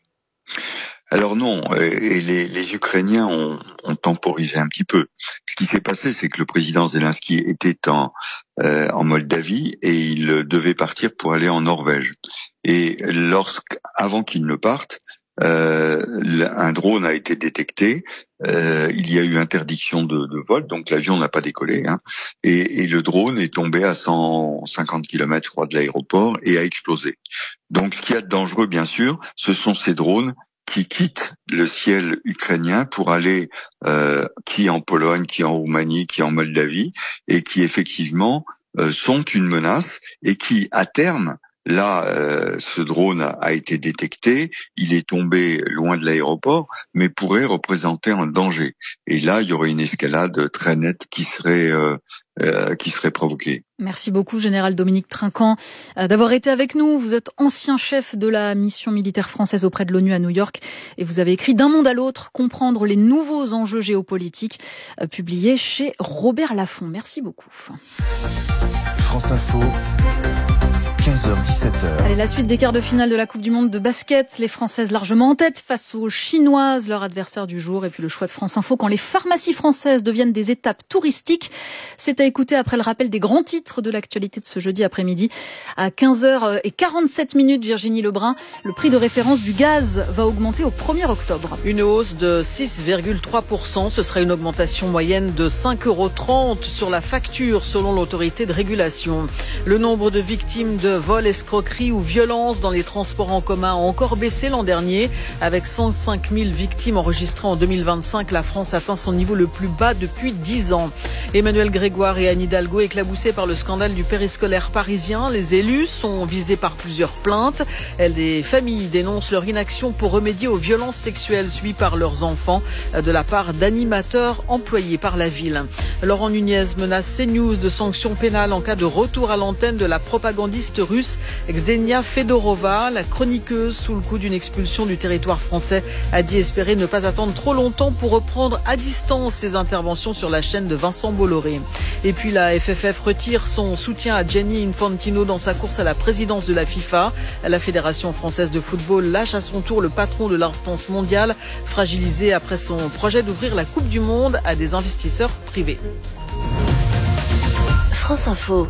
Alors non, et les, les Ukrainiens ont, ont temporisé un petit peu. Ce qui s'est passé, c'est que le président Zelensky était en, euh, en Moldavie et il devait partir pour aller en Norvège. Et lorsque, avant qu'il ne parte, euh, un drone a été détecté. Euh, il y a eu interdiction de, de vol, donc l'avion n'a pas décollé. Hein, et, et le drone est tombé à cent cinquante kilomètres, je crois, de l'aéroport et a explosé. Donc, ce qu'il y a de dangereux, bien sûr, ce sont ces drones qui quittent le ciel ukrainien pour aller euh, qui en Pologne, qui en Roumanie, qui en Moldavie, et qui effectivement euh, sont une menace et qui, à terme, là, euh, ce drone a, a été détecté, il est tombé loin de l'aéroport, mais pourrait représenter un danger. Et là, il y aurait une escalade très nette qui serait euh, euh, qui serait provoquée.
Merci beaucoup, Général Dominique Trinquant, d'avoir été avec nous. Vous êtes ancien chef de la mission militaire française auprès de l'ONU à New York et vous avez écrit D'un monde à l'autre, comprendre les nouveaux enjeux géopolitiques, publié chez Robert Laffont. Merci beaucoup.
France Info. quinze heures dix-sept heures.
Allez, la suite des quarts de finale de la Coupe du Monde de basket. Les Françaises largement en tête face aux Chinoises, leur adversaire du jour. Et puis le choix de France Info quand les pharmacies françaises deviennent des étapes touristiques. C'est à écouter après le rappel des grands titres de l'actualité de ce jeudi après-midi. À quinze heures quarante-sept minutes, Virginie Lebrun, le prix de référence du gaz va augmenter au premier octobre.
Une hausse de six virgule trois pour cent. Ce sera une augmentation moyenne de cinq euros trente sur la facture selon l'autorité de régulation. Le nombre de victimes de vol, escroquerie ou violence dans les transports en commun ont encore baissé l'an dernier. Avec cent cinq mille victimes enregistrées en deux mille vingt-cinq, la France atteint son niveau le plus bas depuis dix ans. Emmanuel Grégoire et Anne Hidalgo éclaboussés par le scandale du périscolaire parisien. Les élus sont visés par plusieurs plaintes. Les familles dénoncent leur inaction pour remédier aux violences sexuelles subies par leurs enfants de la part d'animateurs employés par la ville. Laurent Nunez menace CNews de sanctions pénales en cas de retour à l'antenne de la propagandiste russe Ksenia Fedorova. La chroniqueuse, sous le coup d'une expulsion du territoire français, a dit espérer ne pas attendre trop longtemps pour reprendre à distance ses interventions sur la chaîne de Vincent Bolloré. Et puis la F F F retire son soutien à Gianni Infantino dans sa course à la présidence de la FIFA. La Fédération française de football lâche à son tour le patron de l'instance mondiale, fragilisé après son projet d'ouvrir la Coupe du Monde à des investisseurs privés.
France Info.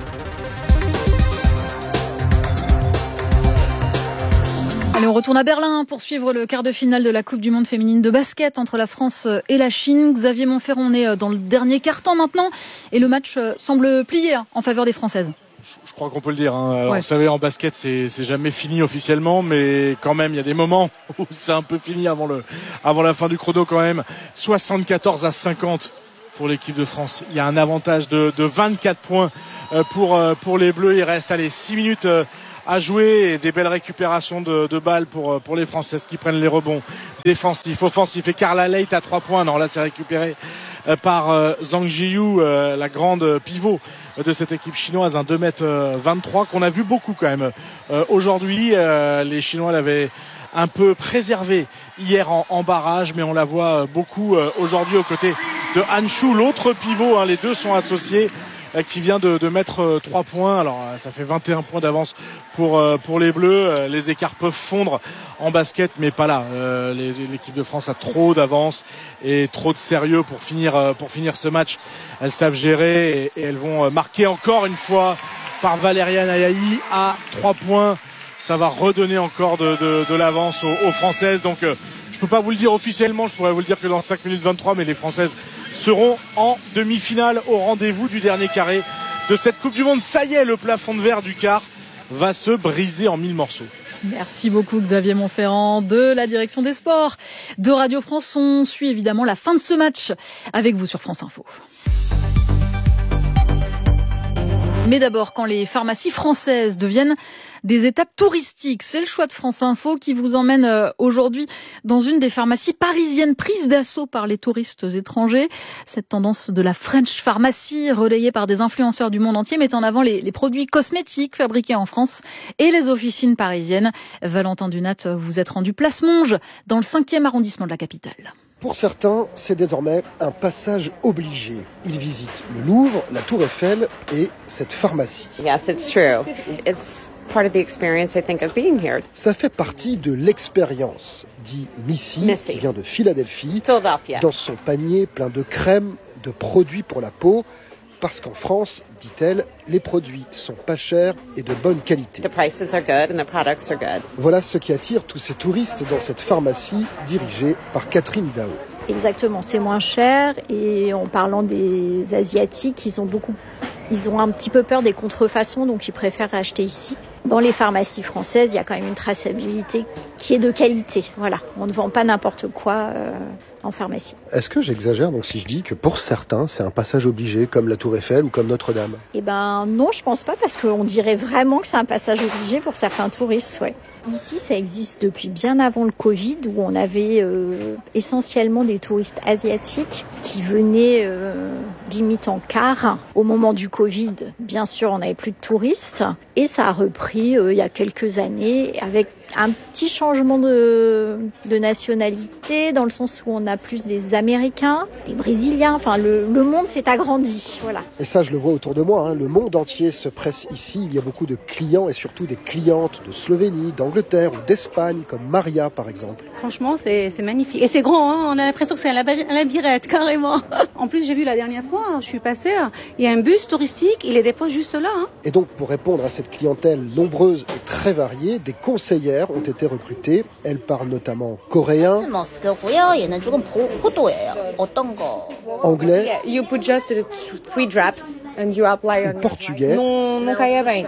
Allez, on retourne à Berlin pour suivre le quart de finale de la Coupe du Monde féminine de basket entre la France et la Chine. Xavier Monferrand, on est dans le dernier quart-temps maintenant et le match semble plier en faveur des Françaises.
Je crois qu'on peut le dire. Hein. Alors,
ouais.
Vous savez, en basket, c'est, c'est jamais fini officiellement, mais quand même, il y a des moments où c'est un peu fini avant le, avant la fin du chrono quand même. soixante-quatorze à cinquante pour l'équipe de France. Il y a un avantage de, de vingt-quatre points pour, pour les Bleus. Il reste, allez, six minutes à jouer et des belles récupérations de, de balles pour, pour les Françaises qui prennent les rebonds défensifs, offensifs. Et Carla Leight à trois points. Non, là, c'est récupéré par euh, Zhang Jiyu, euh, la grande pivot de cette équipe chinoise, un deux mètres vingt-trois qu'on a vu beaucoup quand même. Euh, aujourd'hui, euh, les Chinois l'avaient un peu préservé hier en, en barrage, mais on la voit beaucoup euh, aujourd'hui aux côtés de Han Shu, l'autre pivot. Hein, les deux sont associés, euh, qui vient de, de mettre euh, trois points. Alors euh, ça fait vingt et un points d'avance pour euh, pour les Bleus. Euh, les écarts peuvent fondre en basket, mais pas là. Euh, les, l'équipe de France a trop d'avance et trop de sérieux pour finir euh, pour finir ce match. Elles savent gérer et, et elles vont marquer encore une fois par Valériane Ayayi à trois points. Ça va redonner encore de, de, de l'avance aux, aux Françaises. Donc euh, je peux pas vous le dire officiellement, je pourrais vous le dire que dans cinq minutes vingt-trois, mais les Françaises seront en demi-finale au rendez-vous du dernier carré de cette Coupe du Monde. Ça y est, le plafond de verre du quart va se briser en mille morceaux.
Merci beaucoup Xavier Monferrand de la direction des sports de Radio France. On suit évidemment la fin de ce match avec vous sur France Info. Mais d'abord, quand les pharmacies françaises deviennent des étapes touristiques, c'est le choix de France Info qui vous emmène aujourd'hui dans une des pharmacies parisiennes prises d'assaut par les touristes étrangers. Cette tendance de la French Pharmacy, relayée par des influenceurs du monde entier, met en avant les, les produits cosmétiques fabriqués en France et les officines parisiennes. Valentin Dunat, vous êtes rendu place Monge, dans le cinquième arrondissement de la capitale.
Pour certains, c'est désormais un passage obligé. Ils visitent le Louvre, la Tour Eiffel et cette pharmacie.
Yes, it's true. It's part of the experience, I think, of being here.
Ça fait partie de l'expérience, dit Missy,
Missy.
qui vient de Philadelphie,
Philadelphia.
Dans son panier plein de crèmes, de produits pour la peau. Parce qu'en France, dit-elle, les produits sont pas chers et de bonne qualité.
The prices are good and the products are good.
Voilà ce qui attire tous ces touristes dans cette pharmacie dirigée par Catherine Dao.
Exactement, c'est moins cher et en parlant des Asiatiques, ils ont beaucoup, ils ont un petit peu peur des contrefaçons, donc ils préfèrent acheter ici. Dans les pharmacies françaises, il y a quand même une traçabilité qui est de qualité. Voilà, on ne vend pas n'importe quoi euh, en pharmacie.
Est-ce que j'exagère donc si je dis que pour certains, c'est un passage obligé, comme la Tour Eiffel ou comme Notre-Dame ?
Eh ben non, je pense pas, parce qu'on dirait vraiment que c'est un passage obligé pour certains touristes, ouais. Ici, ça existe depuis bien avant le Covid, où on avait euh, essentiellement des touristes asiatiques qui venaient euh, limite en car. Au moment du Covid, bien sûr, on n'avait plus de touristes. Et ça a repris euh, il y a quelques années avec un petit changement de, de nationalité, dans le sens où on a plus des Américains, des Brésiliens. Enfin, le, le monde s'est agrandi, voilà.
Et ça, je le vois autour de moi, hein. Le monde entier se presse ici. Il y a beaucoup de clients et surtout des clientes de Slovénie, d'Angleterre ou d'Espagne, comme Maria, par exemple.
Franchement, c'est, c'est magnifique. Et c'est grand, hein. On a l'impression que c'est un labyrinthe, carrément. En plus, j'ai vu la dernière fois, je suis passée, il y a un bus touristique, il les dépose juste là. Hein.
Et donc, pour répondre à cette clientèle nombreuse et très variée, des conseillères ont été recrutées. Elles parlent notamment coréen, anglais,
You put just three drops and you apply
ou portugais.
Não, não caia bem.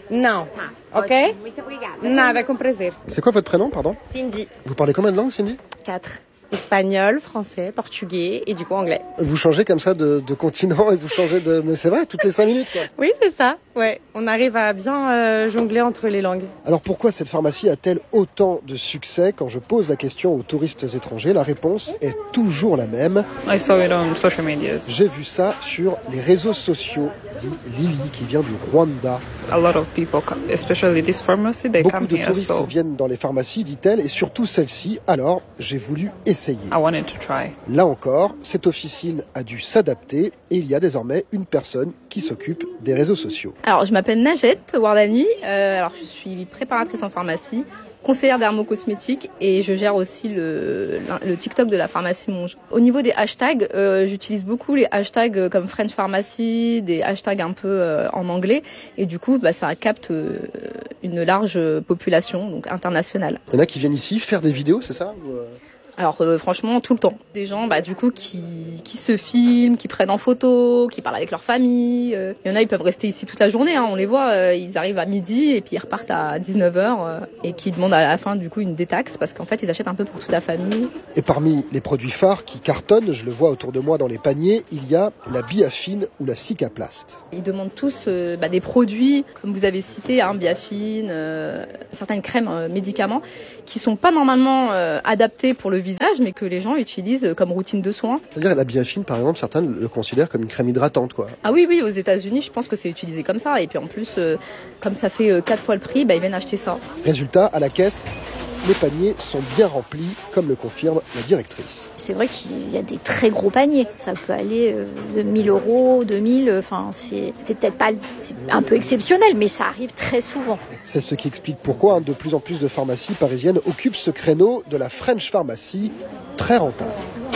Não. Ok?
Muito obrigada.
Nada, com prazer.
C'est quoi votre prénom, pardon?
Cindy.
Vous parlez combien de langues, Cindy?
Quatre.
Espagnol, français, portugais et du coup anglais.
Vous changez comme ça de, de continent et vous changez de... Mais c'est vrai, toutes les cinq minutes, quoi.
Oui, c'est ça. Ouais, on arrive à bien euh, jongler entre les langues.
Alors pourquoi cette pharmacie a-t-elle autant de succès? Quand je pose la question aux touristes étrangers, la réponse est toujours la même.
I saw it on social media.
J'ai vu ça sur les réseaux sociaux, dit Lily, qui vient du Rwanda.
A lot of people, come, especially this pharmacy, they
Beaucoup
come
de
here,
touristes
so
viennent dans les pharmacies, dit-elle, et surtout celle-ci. Alors, j'ai voulu essayer.
I wanted to try.
Là encore, cette officine a dû s'adapter et il y a désormais une personne qui s'occupe des réseaux sociaux.
Alors, je m'appelle Najet Wardani. Euh, alors, je suis préparatrice en pharmacie, conseillère dermocosmétique et je gère aussi le, le TikTok de la pharmacie Monge. Au niveau des hashtags, euh, j'utilise beaucoup les hashtags comme French Pharmacy, des hashtags un peu euh, en anglais et du coup, bah, ça capte euh, une large population, donc internationale.
Il y en a qui viennent ici faire des vidéos, c'est ça ou euh...
Alors euh, franchement, tout le temps. Des gens bah, du coup qui, qui se filment, qui prennent en photo, qui parlent avec leur famille. Euh. Il y en a, ils peuvent rester ici toute la journée, hein, on les voit, euh, ils arrivent à midi et puis ils repartent à dix-neuf heures euh, et qui demandent à la fin du coup une détaxe parce qu'en fait ils achètent un peu pour toute la famille.
Et parmi les produits phares qui cartonnent, je le vois autour de moi dans les paniers, il y a la Biafine ou la Cicaplast.
Ils demandent tous euh, bah, des produits, comme vous avez cité, hein, Biafine, euh, certaines crèmes, euh, médicaments, qui sont pas normalement euh, adaptés pour le visage, mais que les gens utilisent comme routine de soins.
C'est-à-dire la Biafine, par exemple, certains le considèrent comme une crème hydratante, quoi.
Ah oui, oui, aux États-Unis, je pense que c'est utilisé comme ça. Et puis en plus, euh, comme ça fait euh, quatre fois le prix, bah, ils viennent acheter ça.
Résultat, à la caisse, les paniers sont bien remplis, comme le confirme la directrice.
C'est vrai qu'il y a des très gros paniers. Ça peut aller de mille euros, deux mille. Enfin, c'est, c'est peut-être pas, c'est un peu exceptionnel, mais ça arrive très souvent.
C'est ce qui explique pourquoi hein, de plus en plus de pharmacies parisiennes occupent ce créneau de la French Pharmacy, très rentable.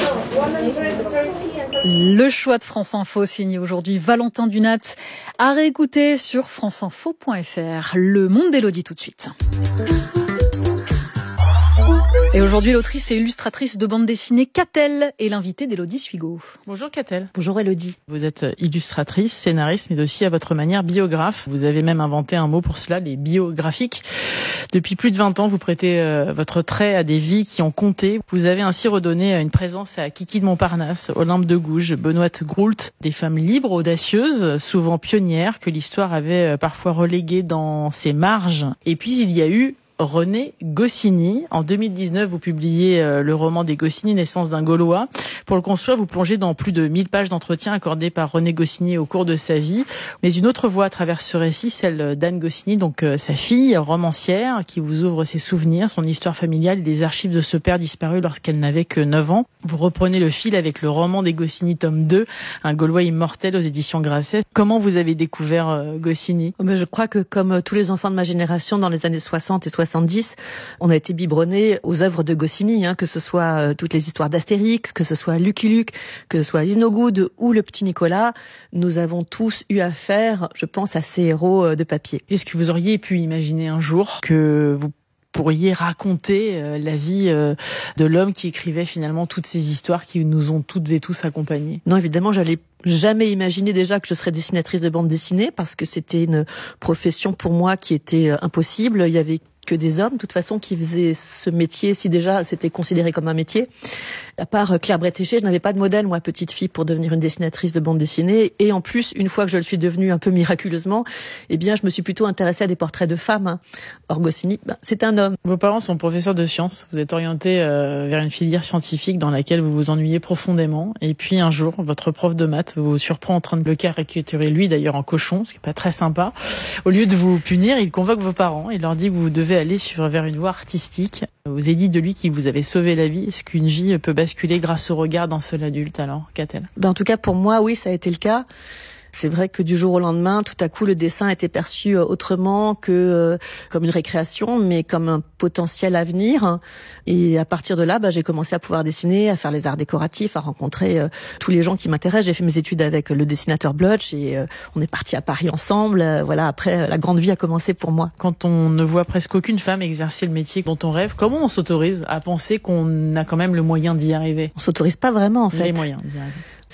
Le choix de France Info signé aujourd'hui Valentin Dunat à réécouter sur franceinfo point f r. Le monde d'Élodie tout de suite. Et aujourd'hui, l'autrice et illustratrice de bande dessinée Catel est l'invitée d'Élodie Suigo.
Bonjour Catel.
Bonjour Élodie.
Vous êtes illustratrice, scénariste, mais aussi à votre manière biographe. Vous avez même inventé un mot pour cela, les biographiques. Depuis plus de vingt ans, vous prêtez euh, votre trait à des vies qui ont compté. Vous avez ainsi redonné une présence à Kiki de Montparnasse, Olympe de Gouges, Benoît Groult, des femmes libres, audacieuses, souvent pionnières, que l'histoire avait parfois reléguées dans ses marges. Et puis il y a eu René Goscinny. En deux mille dix-neuf, vous publiez euh, le roman des Goscinny, Naissance d'un Gaulois. Pour le construire, vous plongez dans plus de mille pages d'entretien accordés par René Goscinny au cours de sa vie. Mais une autre voie traverse ce récit, celle d'Anne Goscinny, donc euh, sa fille romancière, qui vous ouvre ses souvenirs, son histoire familiale et les archives de ce père disparu lorsqu'elle n'avait que neuf ans. Vous reprenez le fil avec le roman des Goscinny, tome deux, Un Gaulois immortel aux éditions Grasset. Comment vous avez découvert euh, Goscinny ?
Mais je crois que comme tous les enfants de ma génération dans les années soixante et soixante-dix, on a été biberonnés aux œuvres de Goscinny, hein, que ce soit euh, toutes les histoires d'Astérix, que ce soit Lucky Luke, que ce soit Isnogoud ou le petit Nicolas. Nous avons tous eu affaire, je pense, à ces héros euh, de papier.
Est-ce que vous auriez pu imaginer un jour que vous pourriez raconter euh, la vie euh, de l'homme qui écrivait finalement toutes ces histoires qui nous ont toutes et tous accompagnés?
Non, évidemment, j'allais jamais imaginer déjà que je serais dessinatrice de bande dessinée parce que c'était une profession pour moi qui était euh, impossible. Il y avait que des hommes, de toute façon, qui faisaient ce métier, si déjà c'était considéré comme un métier. À part Claire Bretéché, je n'avais pas de modèle, moi, petite fille, pour devenir une dessinatrice de bande dessinée. Et en plus, une fois que je le suis devenue un peu miraculeusement, eh bien, je me suis plutôt intéressée à des portraits de femmes. Hein. Or, Goscinny, ben, c'est un homme.
Vos parents sont professeurs de sciences. Vous êtes orienté euh, vers une filière scientifique dans laquelle vous vous ennuyez profondément. Et puis, un jour, votre prof de maths vous surprend en train de le caricaturer, lui, d'ailleurs, en cochon, ce qui n'est pas très sympa. Au lieu de vous punir, il convoque vos parents. Il leur dit que vous devez aller sur, vers une voie artistique. Vous avez dit de lui qu'il vous avait sauvé la vie. Est-ce qu'une vie peut basculer grâce au regard d'un seul adulte, alors, Catel ?
Ben, en tout cas, pour moi, oui, ça a été le cas. C'est vrai que du jour au lendemain, tout à coup, le dessin était perçu autrement que euh, comme une récréation, mais comme un potentiel avenir. Et à partir de là, bah, j'ai commencé à pouvoir dessiner, à faire les arts décoratifs, à rencontrer euh, tous les gens qui m'intéressent. J'ai fait mes études avec le dessinateur Blutch et euh, on est partis à Paris ensemble. Euh, voilà, après, la grande vie a commencé pour moi.
Quand on ne voit presque aucune femme exercer le métier dont on rêve, comment on s'autorise à penser qu'on a quand même le moyen d'y arriver ?
On s'autorise pas vraiment, en fait.
Les moyens d'y arriver.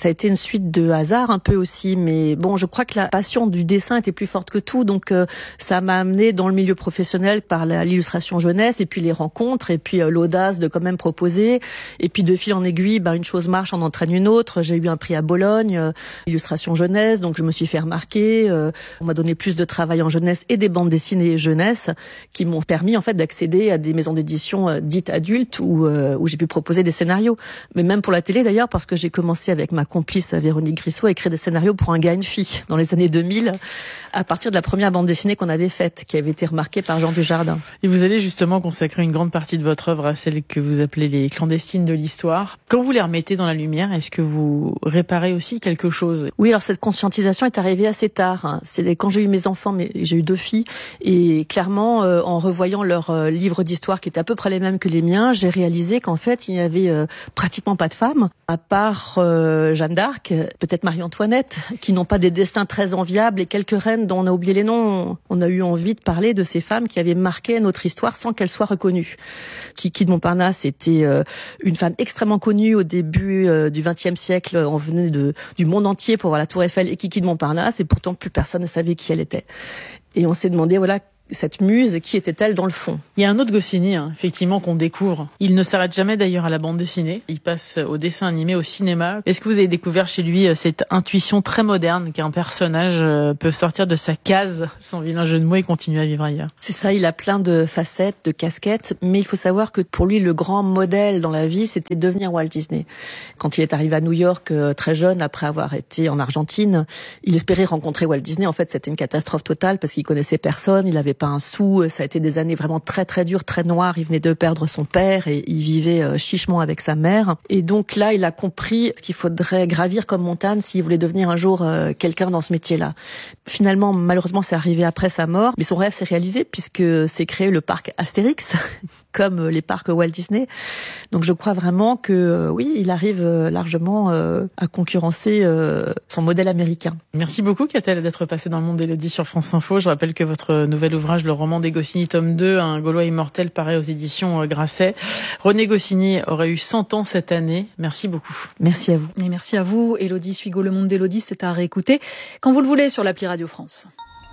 Ça a été une suite de hasard un peu aussi, mais bon, je crois que la passion du dessin était plus forte que tout, donc euh, ça m'a amené dans le milieu professionnel par la, l'illustration jeunesse, et puis les rencontres, et puis euh, l'audace de quand même proposer, et puis de fil en aiguille, ben, une chose marche, en entraîne une autre. J'ai eu un prix à Bologne, euh, illustration jeunesse, donc je me suis fait remarquer, euh, on m'a donné plus de travail en jeunesse et des bandes dessinées jeunesse, qui m'ont permis en fait d'accéder à des maisons d'édition euh, dites adultes, où, euh, où j'ai pu proposer des scénarios, mais même pour la télé d'ailleurs, parce que j'ai commencé avec ma complice Véronique Grissot à écrire des scénarios pour Un gars et une fille dans les années deux mille, à partir de la première bande dessinée qu'on avait faite, qui avait été remarquée par Jean Dujardin.
Et vous allez justement consacrer une grande partie de votre œuvre à celle que vous appelez les clandestines de l'histoire. Quand vous les remettez dans la lumière, est-ce que vous réparez aussi quelque chose?
Oui, alors cette conscientisation est arrivée assez tard. C'est quand j'ai eu mes enfants, mais j'ai eu deux filles, et clairement, euh, en revoyant leurs euh, livres d'histoire qui étaient à peu près les mêmes que les miens, j'ai réalisé qu'en fait, il n'y avait euh, pratiquement pas de femmes, à part euh, Jeanne d'Arc, peut-être Marie-Antoinette, qui n'ont pas des destins très enviables, et quelques reines dont on a oublié les noms. On a eu envie de parler de ces femmes qui avaient marqué notre histoire sans qu'elles soient reconnues. Kiki de Montparnasse était euh, une femme extrêmement connue au début euh, du vingtième siècle. On venait de, du monde entier pour voir la Tour Eiffel et Kiki de Montparnasse, et pourtant plus personne ne savait qui elle était. Et on s'est demandé, voilà, cette muse, qui était-elle dans le fond?
Il y a un autre Goscinny, hein, effectivement, qu'on découvre. Il ne s'arrête jamais d'ailleurs à la bande dessinée. Il passe au dessin animé, au cinéma. Est-ce que vous avez découvert chez lui cette intuition très moderne qu'un personnage peut sortir de sa case, sans vilain jeu de mots, et continuer à vivre ailleurs?
C'est ça, il a plein de facettes, de casquettes, mais il faut savoir que pour lui, le grand modèle dans la vie, c'était devenir Walt Disney. Quand il est arrivé à New York, très jeune, après avoir été en Argentine, il espérait rencontrer Walt Disney. En fait, c'était une catastrophe totale parce qu'il connaissait personne, il avait pas un sou, ça a été des années vraiment très très dures, très noires. Il venait de perdre son père et il vivait chichement avec sa mère. Et donc là, il a compris ce qu'il faudrait gravir comme montagne s'il voulait devenir un jour quelqu'un dans ce métier-là. Finalement, malheureusement, c'est arrivé après sa mort, mais son rêve s'est réalisé puisque c'est créé le parc Astérix, comme les parcs Walt Disney. Donc je crois vraiment que oui, il arrive largement à concurrencer son modèle américain.
Merci beaucoup, Catel, d'être passée dans le monde d'Élodie sur France Info. Je rappelle que votre nouvel ouvrage, Le roman des Goscinny, tome deux, Un Gaulois immortel, paraît aux éditions Grasset. René Goscinny aurait eu cent ans cette année. Merci beaucoup.
Merci à vous.
Et merci à vous, Élodie Suigo. Le monde d'Élodie, c'est à réécouter quand vous le voulez sur l'appli Radio France.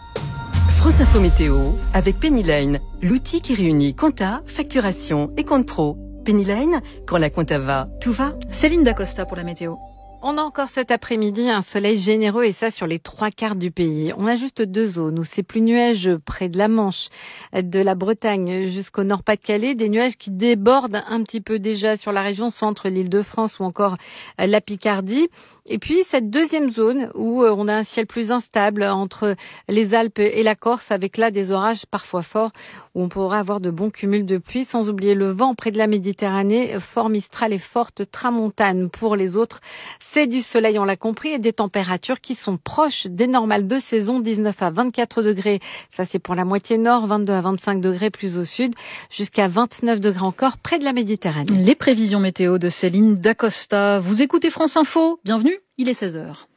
France Info Météo avec Pennyline, l'outil qui réunit compta, facturation et compte pro. Pennyline, quand la compta va, tout va.
Céline Dacosta pour la météo.
On a encore cet après-midi un soleil généreux et ça sur les trois quarts du pays. On a juste deux zones où c'est plus nuageux près de la Manche, de la Bretagne jusqu'au Nord-Pas-de-Calais. Des nuages qui débordent un petit peu déjà sur la région centre, l'Île-de-France ou encore la Picardie. Et puis cette deuxième zone où on a un ciel plus instable entre les Alpes et la Corse avec là des orages parfois forts où on pourrait avoir de bons cumuls de pluie, sans oublier le vent près de la Méditerranée, fort mistral et forte tramontane. Pour les autres, c'est du soleil, on l'a compris, et des températures qui sont proches des normales de saison, dix-neuf à vingt-quatre degrés. Ça c'est pour la moitié nord, vingt-deux à vingt-cinq degrés plus au sud, jusqu'à vingt-neuf degrés encore près de la Méditerranée.
Les prévisions météo de Céline Dacosta. Vous écoutez France Info, bienvenue. Il est seize heures.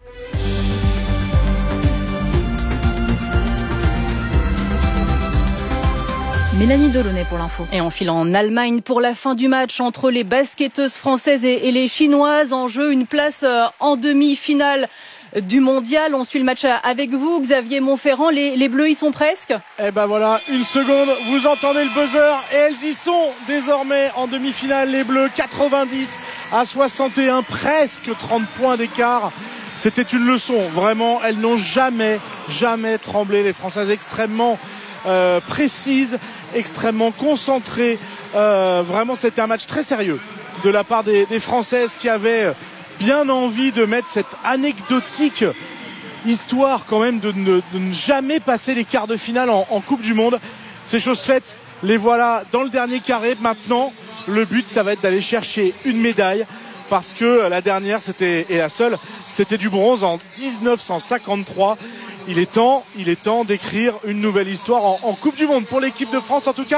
Mélanie Delaunay pour l'info.
Et on file en Allemagne pour la fin du match entre les basketteuses françaises et les chinoises. En jeu, une place en demi-finale du mondial. On suit le match avec vous, Xavier Montferrand. Les, les Bleus y sont presque.
Eh ben voilà, une seconde, vous entendez le buzzer et elles y sont désormais en demi-finale. Les Bleus, quatre-vingt-dix à soixante et un, presque trente points d'écart. C'était une leçon, vraiment. Elles n'ont jamais, jamais tremblé. Les Françaises extrêmement euh, précises, extrêmement concentrées. Euh, vraiment, c'était un match très sérieux de la part des, des Françaises qui avaient bien envie de mettre cette anecdotique histoire quand même de ne, de ne jamais passer les quarts de finale en, en Coupe du Monde. C'est chose faite, les voilà dans le dernier carré. Maintenant, le but, ça va être d'aller chercher une médaille parce que la dernière, c'était, et la seule, c'était du bronze en dix-neuf cent cinquante-trois. Il est temps, il est temps d'écrire une nouvelle histoire en, en Coupe du Monde pour l'équipe de France. En tout cas,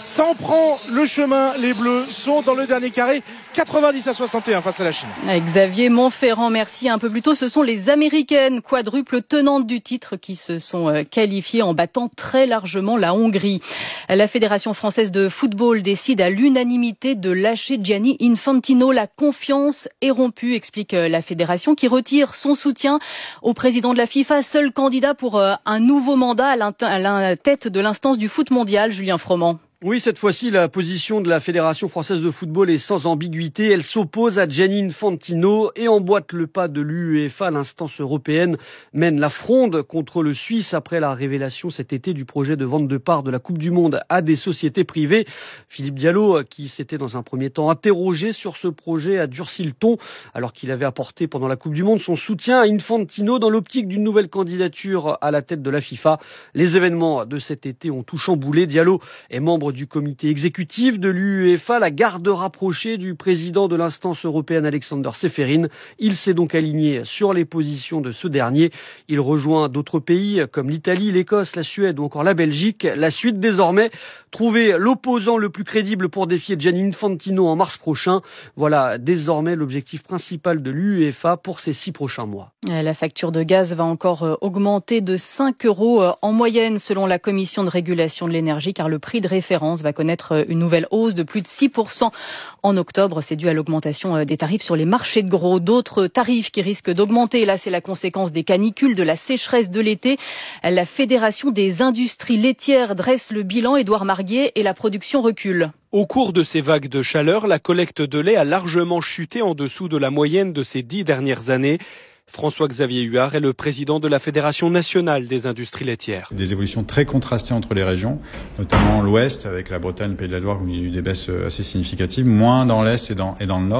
Ça en prend le chemin. Les Bleus sont dans le dernier carré, quatre-vingt-dix à soixante et un face à la Chine.
Xavier Montferrand, merci. Un peu plus tôt, ce sont les Américaines, quadruples tenantes du titre, qui se sont qualifiées en battant très largement la Hongrie. La Fédération française de football décide à l'unanimité de lâcher Gianni Infantino. La confiance est rompue, explique la fédération, qui retire son soutien au président de la FIFA, seul candidat pour un nouveau mandat à la tête de l'instance du foot mondial, Julien Froment.
Oui, cette fois-ci, la position de la Fédération française de football est sans ambiguïté. Elle s'oppose à Gianni Infantino et emboîte le pas de l'UEFA. L'instance européenne mène la fronde contre le Suisse après la révélation cet été du projet de vente de parts de la Coupe du Monde à des sociétés privées. Philippe Diallo, qui s'était dans un premier temps interrogé sur ce projet, a durci le ton alors qu'il avait apporté pendant la Coupe du Monde son soutien à Infantino dans l'optique d'une nouvelle candidature à la tête de la FIFA. Les événements de cet été ont tout chamboulé. Diallo est membre du comité exécutif de l'UEFA, la garde rapprochée du président de l'instance européenne Alexander Seferin. Il s'est donc aligné sur les positions de ce dernier. Il rejoint d'autres pays comme l'Italie, l'Écosse, la Suède ou encore la Belgique. La suite désormais, trouver l'opposant le plus crédible pour défier Gianni Infantino en mars prochain. Voilà désormais l'objectif principal de l'UEFA pour ces six prochains mois.
La facture de gaz va encore augmenter de cinq euros en moyenne selon la Commission de régulation de l'énergie, car le prix de référence va connaître une nouvelle hausse de plus de six pour cent en octobre. C'est dû à l'augmentation des tarifs sur les marchés de gros. D'autres tarifs qui risquent d'augmenter, là c'est la conséquence des canicules, de la sécheresse de l'été. La Fédération des industries laitières dresse le bilan, Édouard Marguier, et la production recule.
Au cours de ces vagues de chaleur, la collecte de lait a largement chuté en dessous de la moyenne de ces dix dernières années. François-Xavier Huard est le président de la Fédération nationale des industries laitières.
Des évolutions très contrastées entre les régions, notamment l'Ouest avec la Bretagne, le Pays de la Loire où il y a eu des baisses assez significatives, moins dans l'Est et dans, et dans le Nord.